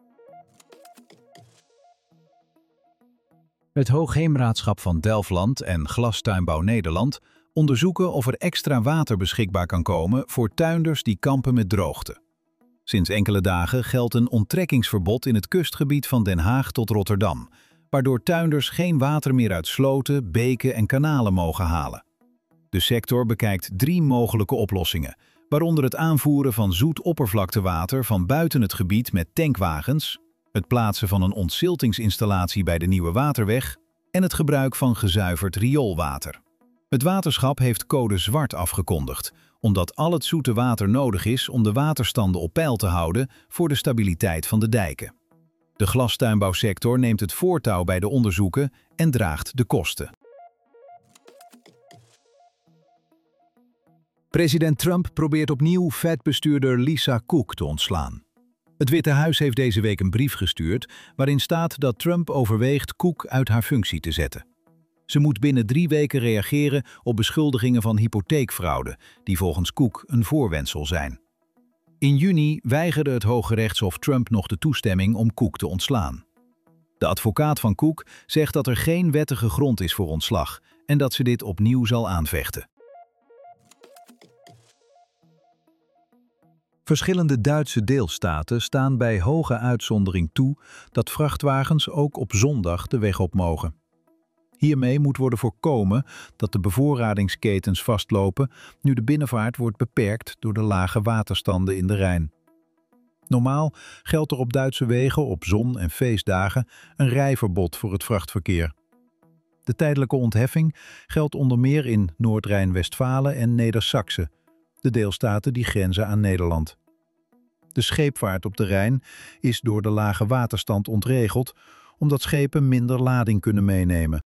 Het Hoogheemraadschap van Delfland en Glastuinbouw Nederland onderzoeken of er extra water beschikbaar kan komen voor tuinders die kampen met droogte. Sinds enkele dagen geldt een onttrekkingsverbod in het kustgebied van Den Haag tot Rotterdam, waardoor tuinders geen water meer uit sloten, beken en kanalen mogen halen. De sector bekijkt drie mogelijke oplossingen, waaronder het aanvoeren van zoet oppervlaktewater van buiten het gebied met tankwagens, het plaatsen van een ontziltingsinstallatie bij de Nieuwe Waterweg en het gebruik van gezuiverd rioolwater. Het waterschap heeft code zwart afgekondigd, omdat al het zoete water nodig is om de waterstanden op peil te houden voor de stabiliteit van de dijken. De glastuinbouwsector neemt het voortouw bij de onderzoeken en draagt de kosten. President Trump probeert opnieuw Fed-bestuurder Lisa Cook te ontslaan. Het Witte Huis heeft deze week een brief gestuurd waarin staat dat Trump overweegt Cook uit haar functie te zetten. Ze moet binnen drie weken reageren op beschuldigingen van hypotheekfraude, die volgens Cook een voorwendsel zijn. In juni weigerde het Hooggerechtshof Trump nog de toestemming om Cook te ontslaan. De advocaat van Cook zegt dat er geen wettige grond is voor ontslag en dat ze dit opnieuw zal aanvechten. Verschillende Duitse deelstaten staan bij hoge uitzondering toe dat vrachtwagens ook op zondag de weg op mogen. Hiermee moet worden voorkomen dat de bevoorradingsketens vastlopen nu de binnenvaart wordt beperkt door de lage waterstanden in de Rijn. Normaal geldt er op Duitse wegen op zon- en feestdagen een rijverbod voor het vrachtverkeer. De tijdelijke ontheffing geldt onder meer in Noord-Rijn-Westfalen en Neder-Saxe, de deelstaten die grenzen aan Nederland. De scheepvaart op de Rijn is door de lage waterstand ontregeld, omdat schepen minder lading kunnen meenemen.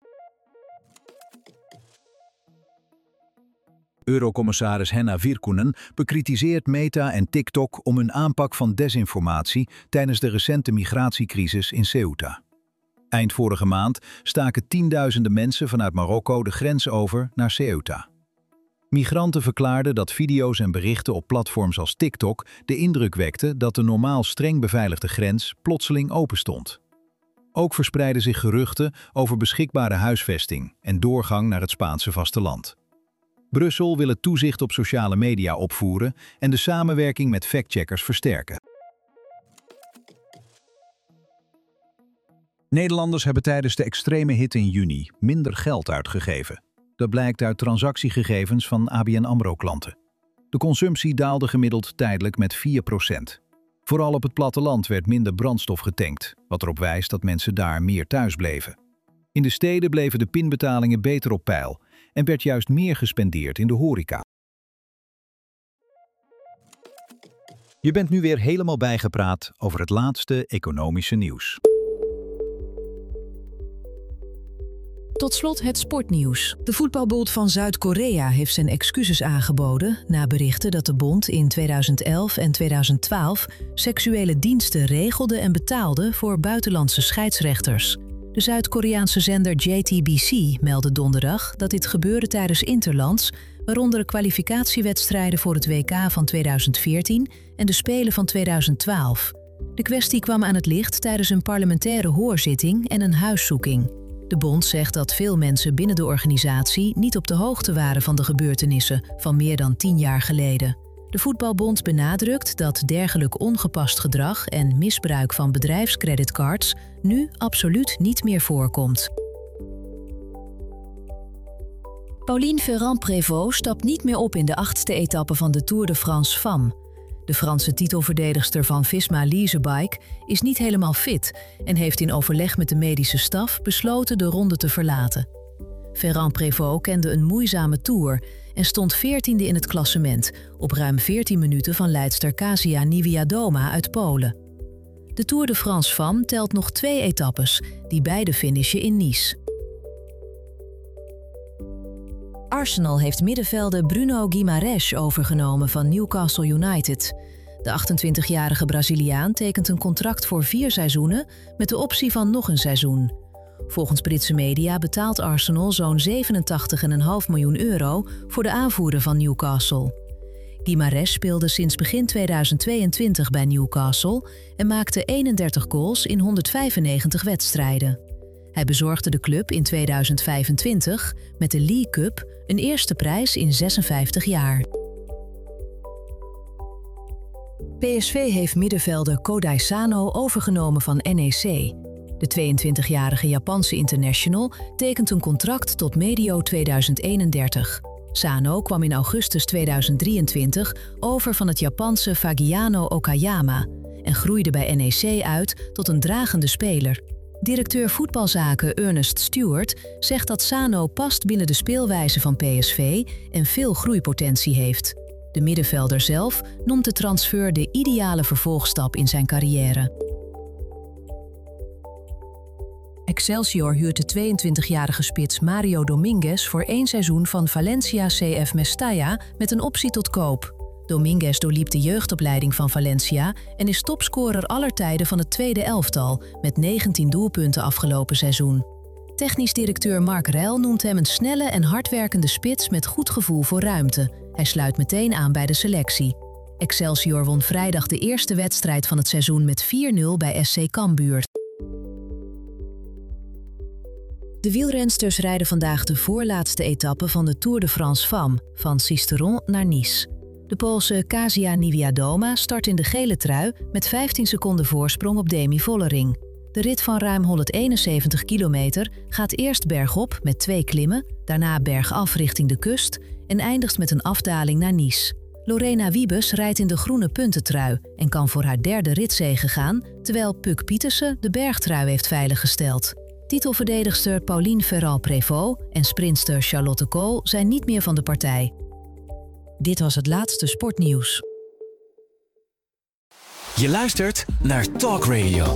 Eurocommissaris Henna Virkkunen bekritiseert Meta en TikTok om hun aanpak van desinformatie tijdens de recente migratiecrisis in Ceuta. Eind vorige maand staken tienduizenden mensen vanuit Marokko de grens over naar Ceuta. Migranten verklaarden dat video's en berichten op platforms als TikTok de indruk wekten dat de normaal streng beveiligde grens plotseling open stond. Ook verspreiden zich geruchten over beschikbare huisvesting en doorgang naar het Spaanse vasteland. Brussel wil het toezicht op sociale media opvoeren en de samenwerking met factcheckers versterken. Nederlanders hebben tijdens de extreme hitte in juni minder geld uitgegeven. Dat blijkt uit transactiegegevens van A B N AMRO-klanten. De consumptie daalde gemiddeld tijdelijk met vier procent. Vooral op het platteland werd minder brandstof getankt, wat erop wijst dat mensen daar meer thuis bleven. In de steden bleven de pinbetalingen beter op peil en werd juist meer gespendeerd in de horeca. Je bent nu weer helemaal bijgepraat over het laatste economische nieuws. Tot slot het sportnieuws. De voetbalbond van Zuid-Korea heeft zijn excuses aangeboden na berichten dat de bond in tweeduizend elf en tweeduizend twaalf seksuele diensten regelde en betaalde voor buitenlandse scheidsrechters. De Zuid-Koreaanse zender J T B C meldde donderdag dat dit gebeurde tijdens interlands, waaronder de kwalificatiewedstrijden voor het W K van tweeduizend veertien en de Spelen van tweeduizend twaalf. De kwestie kwam aan het licht tijdens een parlementaire hoorzitting en een huiszoeking. De bond zegt dat veel mensen binnen de organisatie niet op de hoogte waren van de gebeurtenissen van meer dan tien jaar geleden. De voetbalbond benadrukt dat dergelijk ongepast gedrag en misbruik van bedrijfscreditcards nu absoluut niet meer voorkomt. Pauline Ferrand-Prévot stapt niet meer op in de achtste etappe van de Tour de France Femmes. De Franse titelverdedigster van Visma Leasebike is niet helemaal fit en heeft in overleg met de medische staf besloten de ronde te verlaten. Ferrand-Prévot kende een moeizame Tour en stond veertiende in het klassement, op ruim veertien minuten van leidster Kasia Niewiadoma uit Polen. De Tour de France Femmes telt nog twee etappes, die beide finishen in Nice. Arsenal heeft middenvelder Bruno Guimarães overgenomen van Newcastle United. De achtentwintigjarige Braziliaan tekent een contract voor vier seizoenen met de optie van nog een seizoen. Volgens Britse media betaalt Arsenal zo'n zevenentachtig komma vijf miljoen euro voor de aanvoerder van Newcastle. Guimarães speelde sinds begin tweeduizend tweeëntwintig bij Newcastle en maakte eenendertig goals in honderdvijfennegentig wedstrijden. Hij bezorgde de club in tweeduizend vijfentwintig met de League Cup een eerste prijs in zesenvijftig jaar. P S V heeft middenvelder Kodai Sano overgenomen van N E C. De tweeëntwintigjarige Japanse international tekent een contract tot medio tweeduizend eenendertig. Sano kwam in augustus tweeduizend drieëntwintig over van het Japanse Fagiano Okayama en groeide bij N E C uit tot een dragende speler. Directeur voetbalzaken Ernest Stewart zegt dat Sano past binnen de speelwijze van P S V en veel groeipotentie heeft. De middenvelder zelf noemt de transfer de ideale vervolgstap in zijn carrière. Excelsior huurt de tweeëntwintigjarige spits Mario Dominguez voor één seizoen van Valencia C F Mestalla met een optie tot koop. Dominguez doorliep de jeugdopleiding van Valencia en is topscorer aller tijden van het tweede elftal met negentien doelpunten afgelopen seizoen. Technisch directeur Mark Rell noemt hem een snelle en hardwerkende spits met goed gevoel voor ruimte. Hij sluit meteen aan bij de selectie. Excelsior won vrijdag de eerste wedstrijd van het seizoen met vier nul bij S C Cambuur. De wielrensters rijden vandaag de voorlaatste etappe van de Tour de France Femmes, van Sisteron naar Nice. De Poolse Kasia Niewiadoma start in de gele trui met vijftien seconden voorsprong op Demi Vollering. De rit van ruim honderdeenenzeventig kilometer gaat eerst bergop met twee klimmen, daarna bergaf richting de kust en eindigt met een afdaling naar Nice. Lorena Wiebes rijdt in de groene puntentrui en kan voor haar derde ritzege gaan, terwijl Puk Pietersen de bergtrui heeft veiliggesteld. Titelverdedigster Pauline Ferrand-Prévot en sprinter Charlotte Kool zijn niet meer van de partij. Dit was het laatste sportnieuws. Je luistert naar Talk Radio.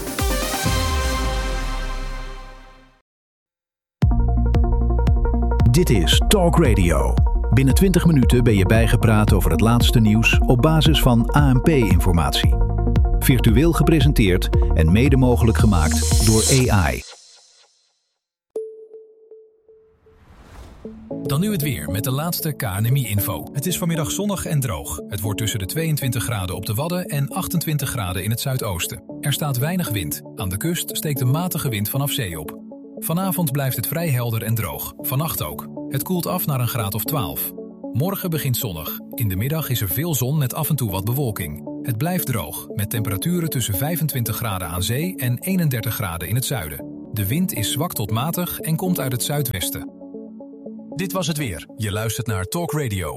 Dit is Talk Radio. Binnen twintig minuten ben je bijgepraat over het laatste nieuws op basis van A N P-informatie. Virtueel gepresenteerd en mede mogelijk gemaakt door A I. Dan nu het weer met de laatste K N M I-info. Het is vanmiddag zonnig en droog. Het wordt tussen de tweeëntwintig graden op de Wadden en achtentwintig graden in het zuidoosten. Er staat weinig wind. Aan de kust steekt een matige wind vanaf zee op. Vanavond blijft het vrij helder en droog. Vannacht ook. Het koelt af naar een graad of twaalf. Morgen begint zonnig. In de middag is er veel zon met af en toe wat bewolking. Het blijft droog, met temperaturen tussen vijfentwintig graden aan zee en eenendertig graden in het zuiden. De wind is zwak tot matig en komt uit het zuidwesten. Dit was het weer. Je luistert naar Talk Radio.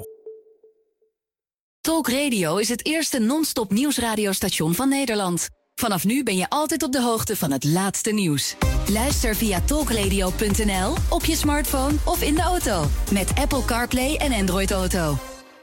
Talk Radio is het eerste non-stop nieuwsradiostation van Nederland. Vanaf nu ben je altijd op de hoogte van het laatste nieuws. Luister via talkradio punt n l, op je smartphone of in de auto. Met Apple CarPlay en Android Auto.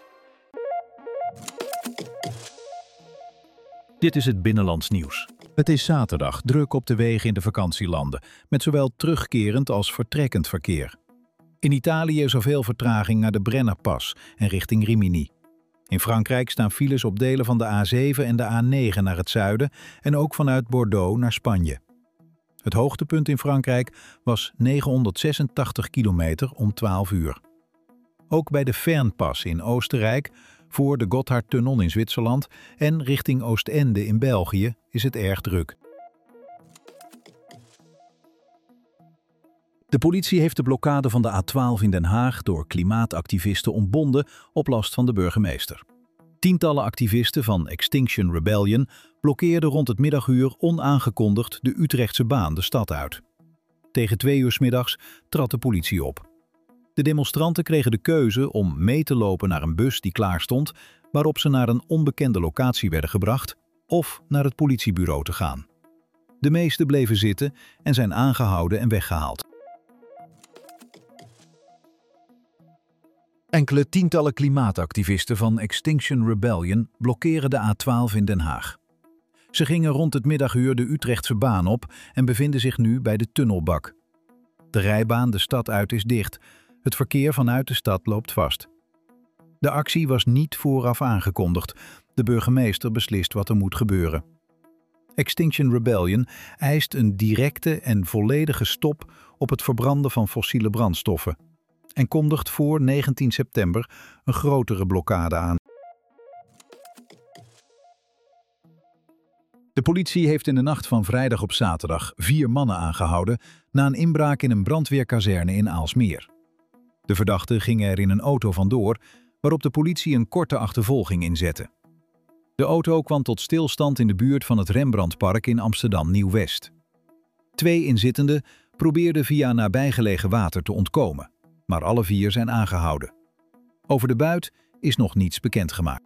Dit is het Binnenlands Nieuws. Het is zaterdag, druk op de wegen in de vakantielanden, met zowel terugkerend als vertrekkend verkeer. In Italië zoveel vertraging naar de Brennerpas en richting Rimini. In Frankrijk staan files op delen van de A zeven en de A negen naar het zuiden en ook vanuit Bordeaux naar Spanje. Het hoogtepunt in Frankrijk was negenhonderdzesentachtig kilometer om twaalf uur. Ook bij de Fernpas in Oostenrijk, voor de Gotthardtunnel in Zwitserland en richting Oostende in België is het erg druk. De politie heeft de blokkade van de A twaalf in Den Haag door klimaatactivisten ontbonden op last van de burgemeester. Tientallen activisten van Extinction Rebellion blokkeerden rond het middaguur onaangekondigd de Utrechtse baan de stad uit. Tegen twee uur 's middags trad de politie op. De demonstranten kregen de keuze om mee te lopen naar een bus die klaar stond, waarop ze naar een onbekende locatie werden gebracht, of naar het politiebureau te gaan. De meesten bleven zitten en zijn aangehouden en weggehaald. Enkele tientallen klimaatactivisten van Extinction Rebellion blokkeren de A twaalf in Den Haag. Ze gingen rond het middaguur de Utrechtse baan op en bevinden zich nu bij de tunnelbak. De rijbaan de stad uit is dicht. Het verkeer vanuit de stad loopt vast. De actie was niet vooraf aangekondigd. De burgemeester beslist wat er moet gebeuren. Extinction Rebellion eist een directe en volledige stop op het verbranden van fossiele brandstoffen en kondigt voor negentien september een grotere blokkade aan. De politie heeft in de nacht van vrijdag op zaterdag vier mannen aangehouden na een inbraak in een brandweerkazerne in Aalsmeer. De verdachten gingen er in een auto vandoor, waarop de politie een korte achtervolging inzette. De auto kwam tot stilstand in de buurt van het Rembrandtpark in Amsterdam Nieuw-West. Twee inzittenden probeerden via nabijgelegen water te ontkomen, maar alle vier zijn aangehouden. Over de buit is nog niets bekendgemaakt.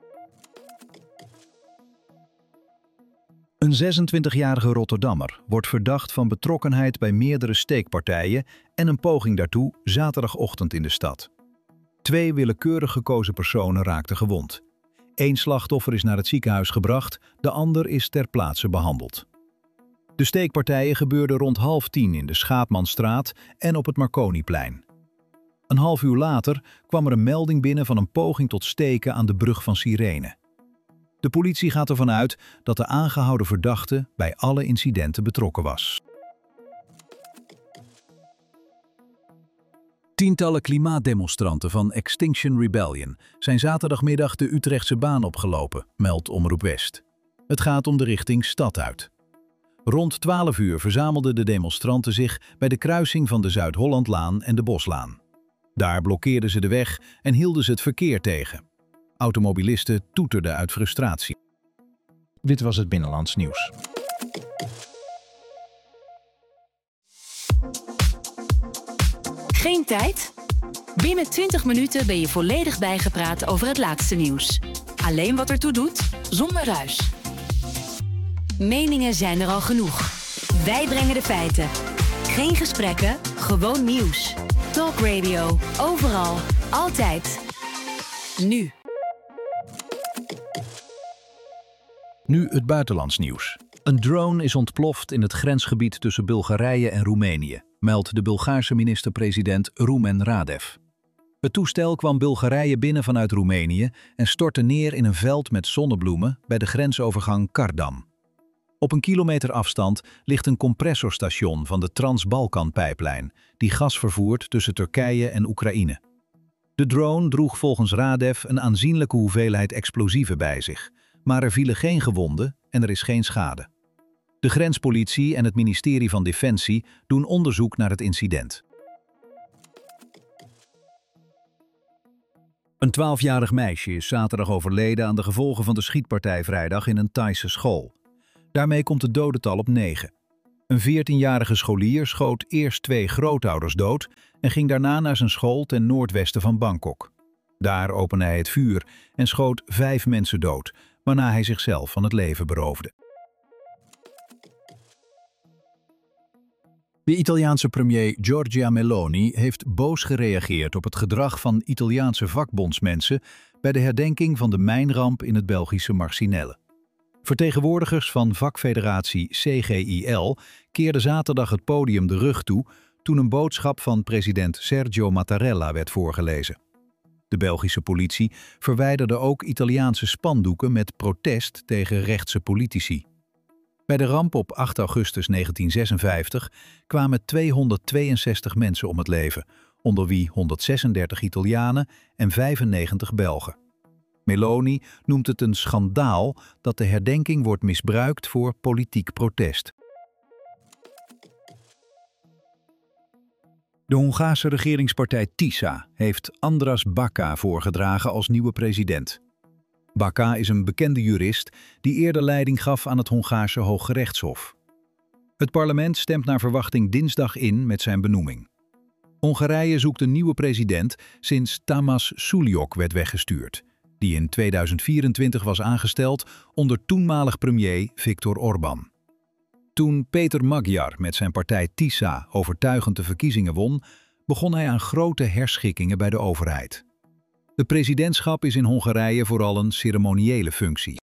Een zesentwintigjarige Rotterdammer wordt verdacht van betrokkenheid bij meerdere steekpartijen en een poging daartoe zaterdagochtend in de stad. Twee willekeurig gekozen personen raakten gewond. Eén slachtoffer is naar het ziekenhuis gebracht, de ander is ter plaatse behandeld. De steekpartijen gebeurden rond half tien in de Schaapmanstraat en op het Marconiplein. Een half uur later kwam er een melding binnen van een poging tot steken aan de brug van Sirene. De politie gaat ervan uit dat de aangehouden verdachte bij alle incidenten betrokken was. Tientallen klimaatdemonstranten van Extinction Rebellion zijn zaterdagmiddag de Utrechtse baan opgelopen, meldt Omroep West. Het gaat om de richting stad uit. Rond twaalf uur verzamelden de demonstranten zich bij de kruising van de Zuid-Hollandlaan en de Boslaan. Daar blokkeerden ze de weg en hielden ze het verkeer tegen. Automobilisten toeterden uit frustratie. Dit was het Binnenlands Nieuws. Geen tijd? Binnen twintig minuten ben je volledig bijgepraat over het laatste nieuws. Alleen wat ertoe doet, zonder ruis. Meningen zijn er al genoeg. Wij brengen de feiten. Geen gesprekken, gewoon nieuws. Talk Radio, overal, altijd. Nu. Nu het buitenlands nieuws. Een drone is ontploft in het grensgebied tussen Bulgarije en Roemenië, meldt de Bulgaarse minister-president Rumen Radev. Het toestel kwam Bulgarije binnen vanuit Roemenië en stortte neer in een veld met zonnebloemen bij de grensovergang Kardam. Op een kilometer afstand ligt een compressorstation van de Trans-Balkan-pijplijn, die gas vervoert tussen Turkije en Oekraïne. De drone droeg volgens Radev een aanzienlijke hoeveelheid explosieven bij zich, maar er vielen geen gewonden en er is geen schade. De grenspolitie en het ministerie van Defensie doen onderzoek naar het incident. Een twaalfjarig meisje is zaterdag overleden aan de gevolgen van de schietpartij vrijdag in een Thaise school. Daarmee komt het dodental op negen. Een veertienjarige scholier schoot eerst twee grootouders dood en ging daarna naar zijn school ten noordwesten van Bangkok. Daar opende hij het vuur en schoot vijf mensen dood, waarna hij zichzelf van het leven beroofde. De Italiaanse premier Giorgia Meloni heeft boos gereageerd op het gedrag van Italiaanse vakbondsmensen bij de herdenking van de mijnramp in het Belgische Marcinelle. Vertegenwoordigers van vakfederatie C G I L keerden zaterdag het podium de rug toe toen een boodschap van president Sergio Mattarella werd voorgelezen. De Belgische politie verwijderde ook Italiaanse spandoeken met protest tegen rechtse politici. Bij de ramp op acht augustus negentien zesenvijftig kwamen tweehonderdtweeënzestig mensen om het leven, onder wie honderdzesendertig Italianen en vijfennegentig Belgen. Meloni noemt het een schandaal dat de herdenking wordt misbruikt voor politiek protest. De Hongaarse regeringspartij TISA heeft Andras Baka voorgedragen als nieuwe president. Baka is een bekende jurist die eerder leiding gaf aan het Hongaarse Hooggerechtshof. Het parlement stemt naar verwachting dinsdag in met zijn benoeming. Hongarije zoekt een nieuwe president sinds Tamás Sullyok werd weggestuurd, die in tweeduizend vierentwintig was aangesteld onder toenmalig premier Viktor Orbán. Toen Péter Magyar met zijn partij TISA overtuigend de verkiezingen won, begon hij aan grote herschikkingen bij de overheid. Het presidentschap is in Hongarije vooral een ceremoniële functie.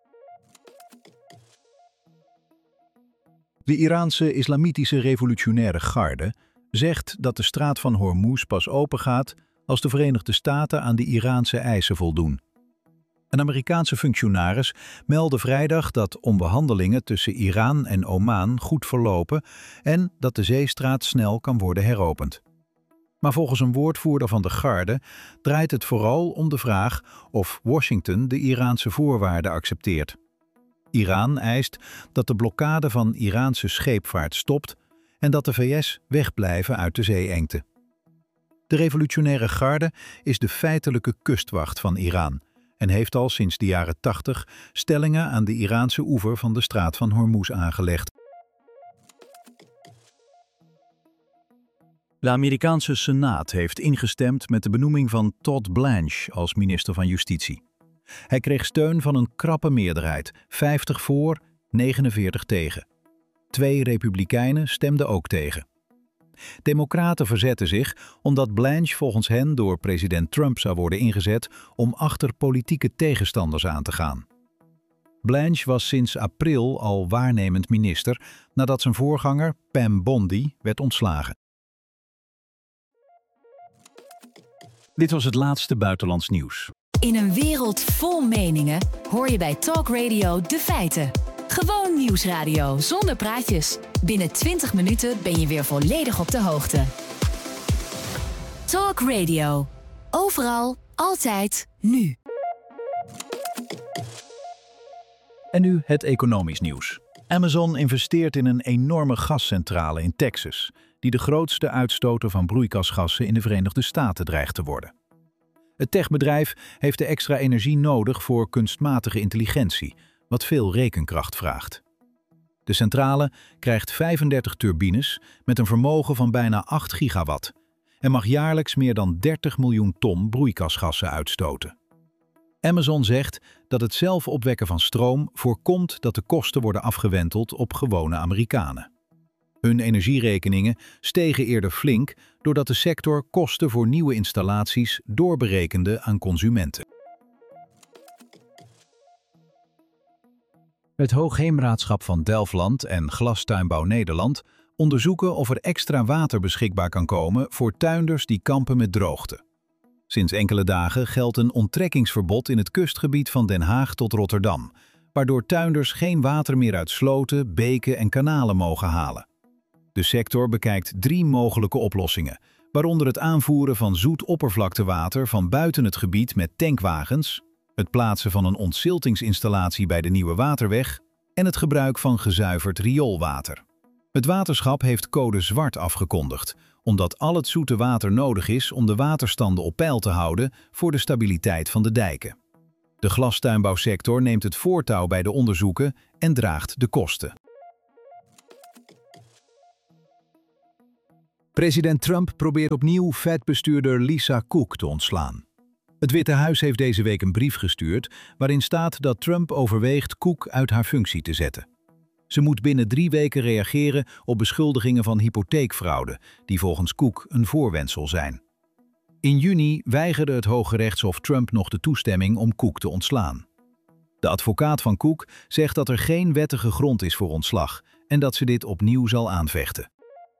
De Iraanse Islamitische Revolutionaire Garde zegt dat de straat van Hormuz pas opengaat als de Verenigde Staten aan de Iraanse eisen voldoen. Een Amerikaanse functionaris meldde vrijdag dat onderhandelingen tussen Iran en Oman goed verlopen en dat de zeestraat snel kan worden heropend. Maar volgens een woordvoerder van de Garde draait het vooral om de vraag of Washington de Iraanse voorwaarden accepteert. Iran eist dat de blokkade van Iraanse scheepvaart stopt en dat de V S wegblijven uit de zeeengte. De Revolutionaire Garde is de feitelijke kustwacht van Iran en heeft al sinds de jaren tachtig stellingen aan de Iraanse oever van de straat van Hormuz aangelegd. De Amerikaanse Senaat heeft ingestemd met de benoeming van Todd Blanche als minister van Justitie. Hij kreeg steun van een krappe meerderheid, vijftig voor, negenenveertig tegen. Twee republikeinen stemden ook tegen. Democraten verzetten zich omdat Blanche volgens hen door president Trump zou worden ingezet om achter politieke tegenstanders aan te gaan. Blanche was sinds april al waarnemend minister nadat zijn voorganger Pam Bondi werd ontslagen. Dit was het laatste buitenlands nieuws. In een wereld vol meningen hoor je bij Talk Radio de feiten. Gewoon nieuwsradio zonder praatjes. Binnen twintig minuten ben je weer volledig op de hoogte. Talk Radio. Overal, altijd, nu. En nu het economisch nieuws. Amazon investeert in een enorme gascentrale in Texas, die de grootste uitstoter van broeikasgassen in de Verenigde Staten dreigt te worden. Het techbedrijf heeft de extra energie nodig voor kunstmatige intelligentie, wat veel rekenkracht vraagt. De centrale krijgt vijfendertig turbines met een vermogen van bijna acht gigawatt en mag jaarlijks meer dan dertig miljoen ton broeikasgassen uitstoten. Amazon zegt dat het zelf opwekken van stroom voorkomt dat de kosten worden afgewenteld op gewone Amerikanen. Hun energierekeningen stegen eerder flink doordat de sector kosten voor nieuwe installaties doorberekende aan consumenten. Het Hoogheemraadschap van Delfland en Glastuinbouw Nederland onderzoeken of er extra water beschikbaar kan komen voor tuinders die kampen met droogte. Sinds enkele dagen geldt een onttrekkingsverbod in het kustgebied van Den Haag tot Rotterdam, waardoor tuinders geen water meer uit sloten, beken en kanalen mogen halen. De sector bekijkt drie mogelijke oplossingen, waaronder het aanvoeren van zoet oppervlaktewater van buiten het gebied met tankwagens, het plaatsen van een ontziltingsinstallatie bij de Nieuwe Waterweg en het gebruik van gezuiverd rioolwater. Het waterschap heeft code zwart afgekondigd, omdat al het zoete water nodig is om de waterstanden op peil te houden voor de stabiliteit van de dijken. De glastuinbouwsector neemt het voortouw bij de onderzoeken en draagt de kosten. President Trump probeert opnieuw Fed-bestuurder Lisa Cook te ontslaan. Het Witte Huis heeft deze week een brief gestuurd waarin staat dat Trump overweegt Cook uit haar functie te zetten. Ze moet binnen drie weken reageren op beschuldigingen van hypotheekfraude, die volgens Cook een voorwendsel zijn. In juni weigerde het Hooggerechtshof Trump nog de toestemming om Cook te ontslaan. De advocaat van Cook zegt dat er geen wettige grond is voor ontslag en dat ze dit opnieuw zal aanvechten.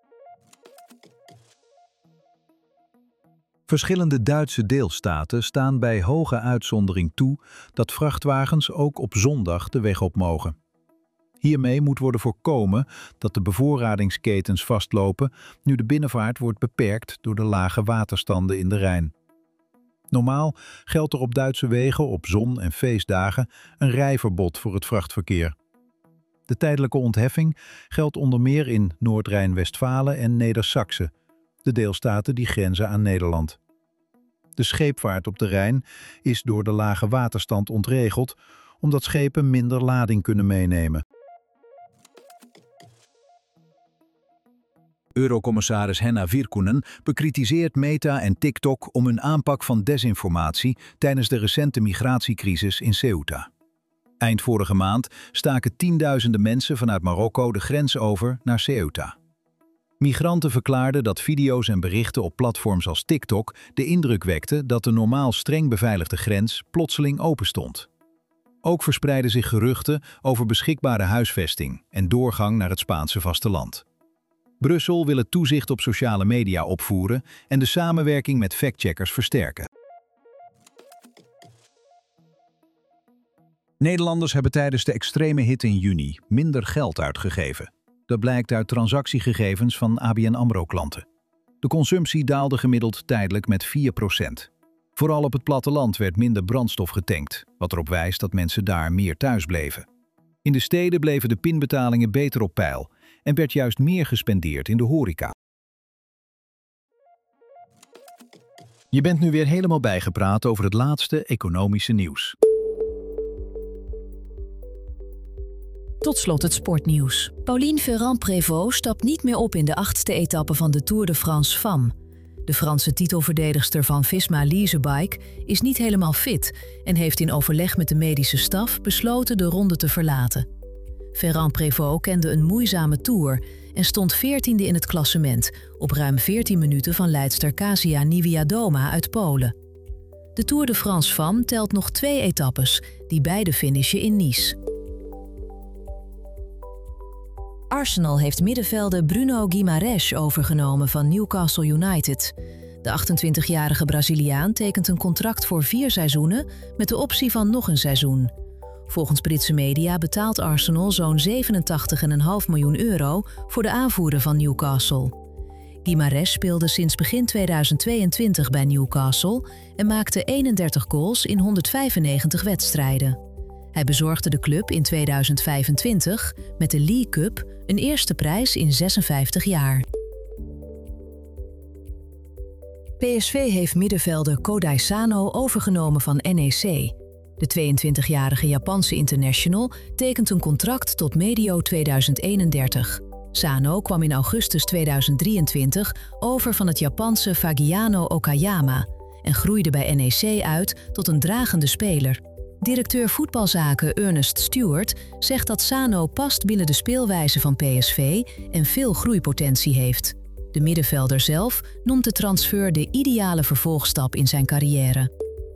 Verschillende Duitse deelstaten staan bij hoge uitzondering toe dat vrachtwagens ook op zondag de weg op mogen. Hiermee moet worden voorkomen dat de bevoorradingsketens vastlopen nu de binnenvaart wordt beperkt door de lage waterstanden in de Rijn. Normaal geldt er op Duitse wegen op zon- en feestdagen een rijverbod voor het vrachtverkeer. De tijdelijke ontheffing geldt onder meer in Noord-Rijn-Westfalen en Neder-Saxe, de deelstaten die grenzen aan Nederland. De scheepvaart op de Rijn is door de lage waterstand ontregeld, omdat schepen minder lading kunnen meenemen. Eurocommissaris Henna Virkkunen bekritiseert Meta en TikTok om hun aanpak van desinformatie tijdens de recente migratiecrisis in Ceuta. Eind vorige maand staken tienduizenden mensen vanuit Marokko de grens over naar Ceuta. Migranten verklaarden dat video's en berichten op platforms als TikTok de indruk wekten dat de normaal streng beveiligde grens plotseling open stond. Ook verspreidden zich geruchten over beschikbare huisvesting en doorgang naar het Spaanse vasteland. Brussel wil het toezicht op sociale media opvoeren en de samenwerking met factcheckers versterken. Nederlanders hebben tijdens de extreme hitte in juni minder geld uitgegeven. Dat blijkt uit transactiegegevens van A B N AMRO-klanten. De consumptie daalde gemiddeld tijdelijk met vier procent. Vooral op het platteland werd minder brandstof getankt, wat erop wijst dat mensen daar meer thuis bleven. In de steden bleven de pinbetalingen beter op peil en werd juist meer gespendeerd in de horeca. Je bent nu weer helemaal bijgepraat over het laatste economische nieuws. Tot slot het sportnieuws. Pauline Ferrand-Prévot stapt niet meer op in de achtste etappe van de Tour de France Femmes. De Franse titelverdedigster van Visma Leasebike is niet helemaal fit en heeft in overleg met de medische staf besloten de ronde te verlaten. Ferrand-Prévot kende een moeizame Tour en stond veertiende in het klassement, op ruim veertien minuten van leidster Kasia Niewiadoma uit Polen. De Tour de France Femmes telt nog twee etappes, die beide finishen in Nice. Arsenal heeft middenvelder Bruno Guimarães overgenomen van Newcastle United. De achtentwintigjarige Braziliaan tekent een contract voor vier seizoenen met de optie van nog een seizoen. Volgens Britse media betaalt Arsenal zo'n zevenentachtig komma vijf miljoen euro voor de aanvoerder van Newcastle. Guimarães speelde sinds begin tweeduizend tweeëntwintig bij Newcastle en maakte eenendertig goals in honderdvijfennegentig wedstrijden. Hij bezorgde de club in tweeduizend vijfentwintig met de League Cup een eerste prijs in zesenvijftig jaar. P S V heeft middenvelder Kodai Sano overgenomen van N E C. De tweeëntwintigjarige Japanse international tekent een contract tot medio tweeduizend eenendertig. Sano kwam in augustus tweeduizend drieëntwintig over van het Japanse Fagiano Okayama en groeide bij N E C uit tot een dragende speler. Directeur voetbalzaken Ernest Stewart zegt dat Sano past binnen de speelwijze van P S V en veel groeipotentie heeft. De middenvelder zelf noemt de transfer de ideale vervolgstap in zijn carrière.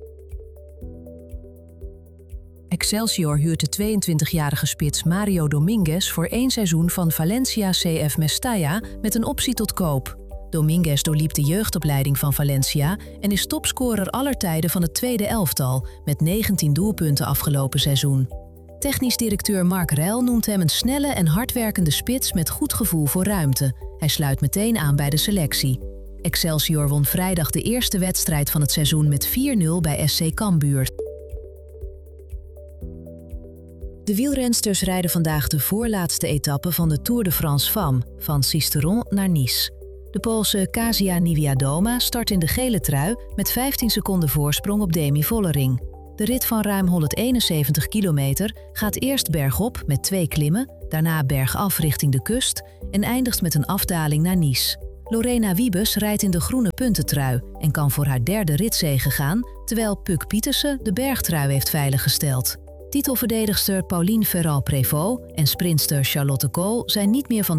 Excelsior huurt de tweeëntwintigjarige spits Mario Dominguez voor één seizoen van Valencia C F Mestalla met een optie tot koop. Dominguez doorliep de jeugdopleiding van Valencia en is topscorer aller tijden van het tweede elftal met negentien doelpunten afgelopen seizoen. Technisch directeur Mark Rell noemt hem een snelle en hardwerkende spits met goed gevoel voor ruimte. Hij sluit meteen aan bij de selectie. Excelsior won vrijdag de eerste wedstrijd van het seizoen met vier nul bij S C Cambuur. De wielrensters rijden vandaag de voorlaatste etappe van de Tour de France Femmes, van Sisteron naar Nice. De Poolse Kasia Niewiadoma start in de gele trui met vijftien seconden voorsprong op Demi Vollering. De rit van ruim honderdeenenzeventig kilometer gaat eerst bergop met twee klimmen, daarna bergaf richting de kust en eindigt met een afdaling naar Nice. Lorena Wiebes rijdt in de groene puntentrui en kan voor haar derde ritzege gaan, terwijl Puk Pietersen de bergtrui heeft veiliggesteld. Titelverdedigster Pauline Ferrand-Prévot en sprinter Charlotte Kool zijn niet meer van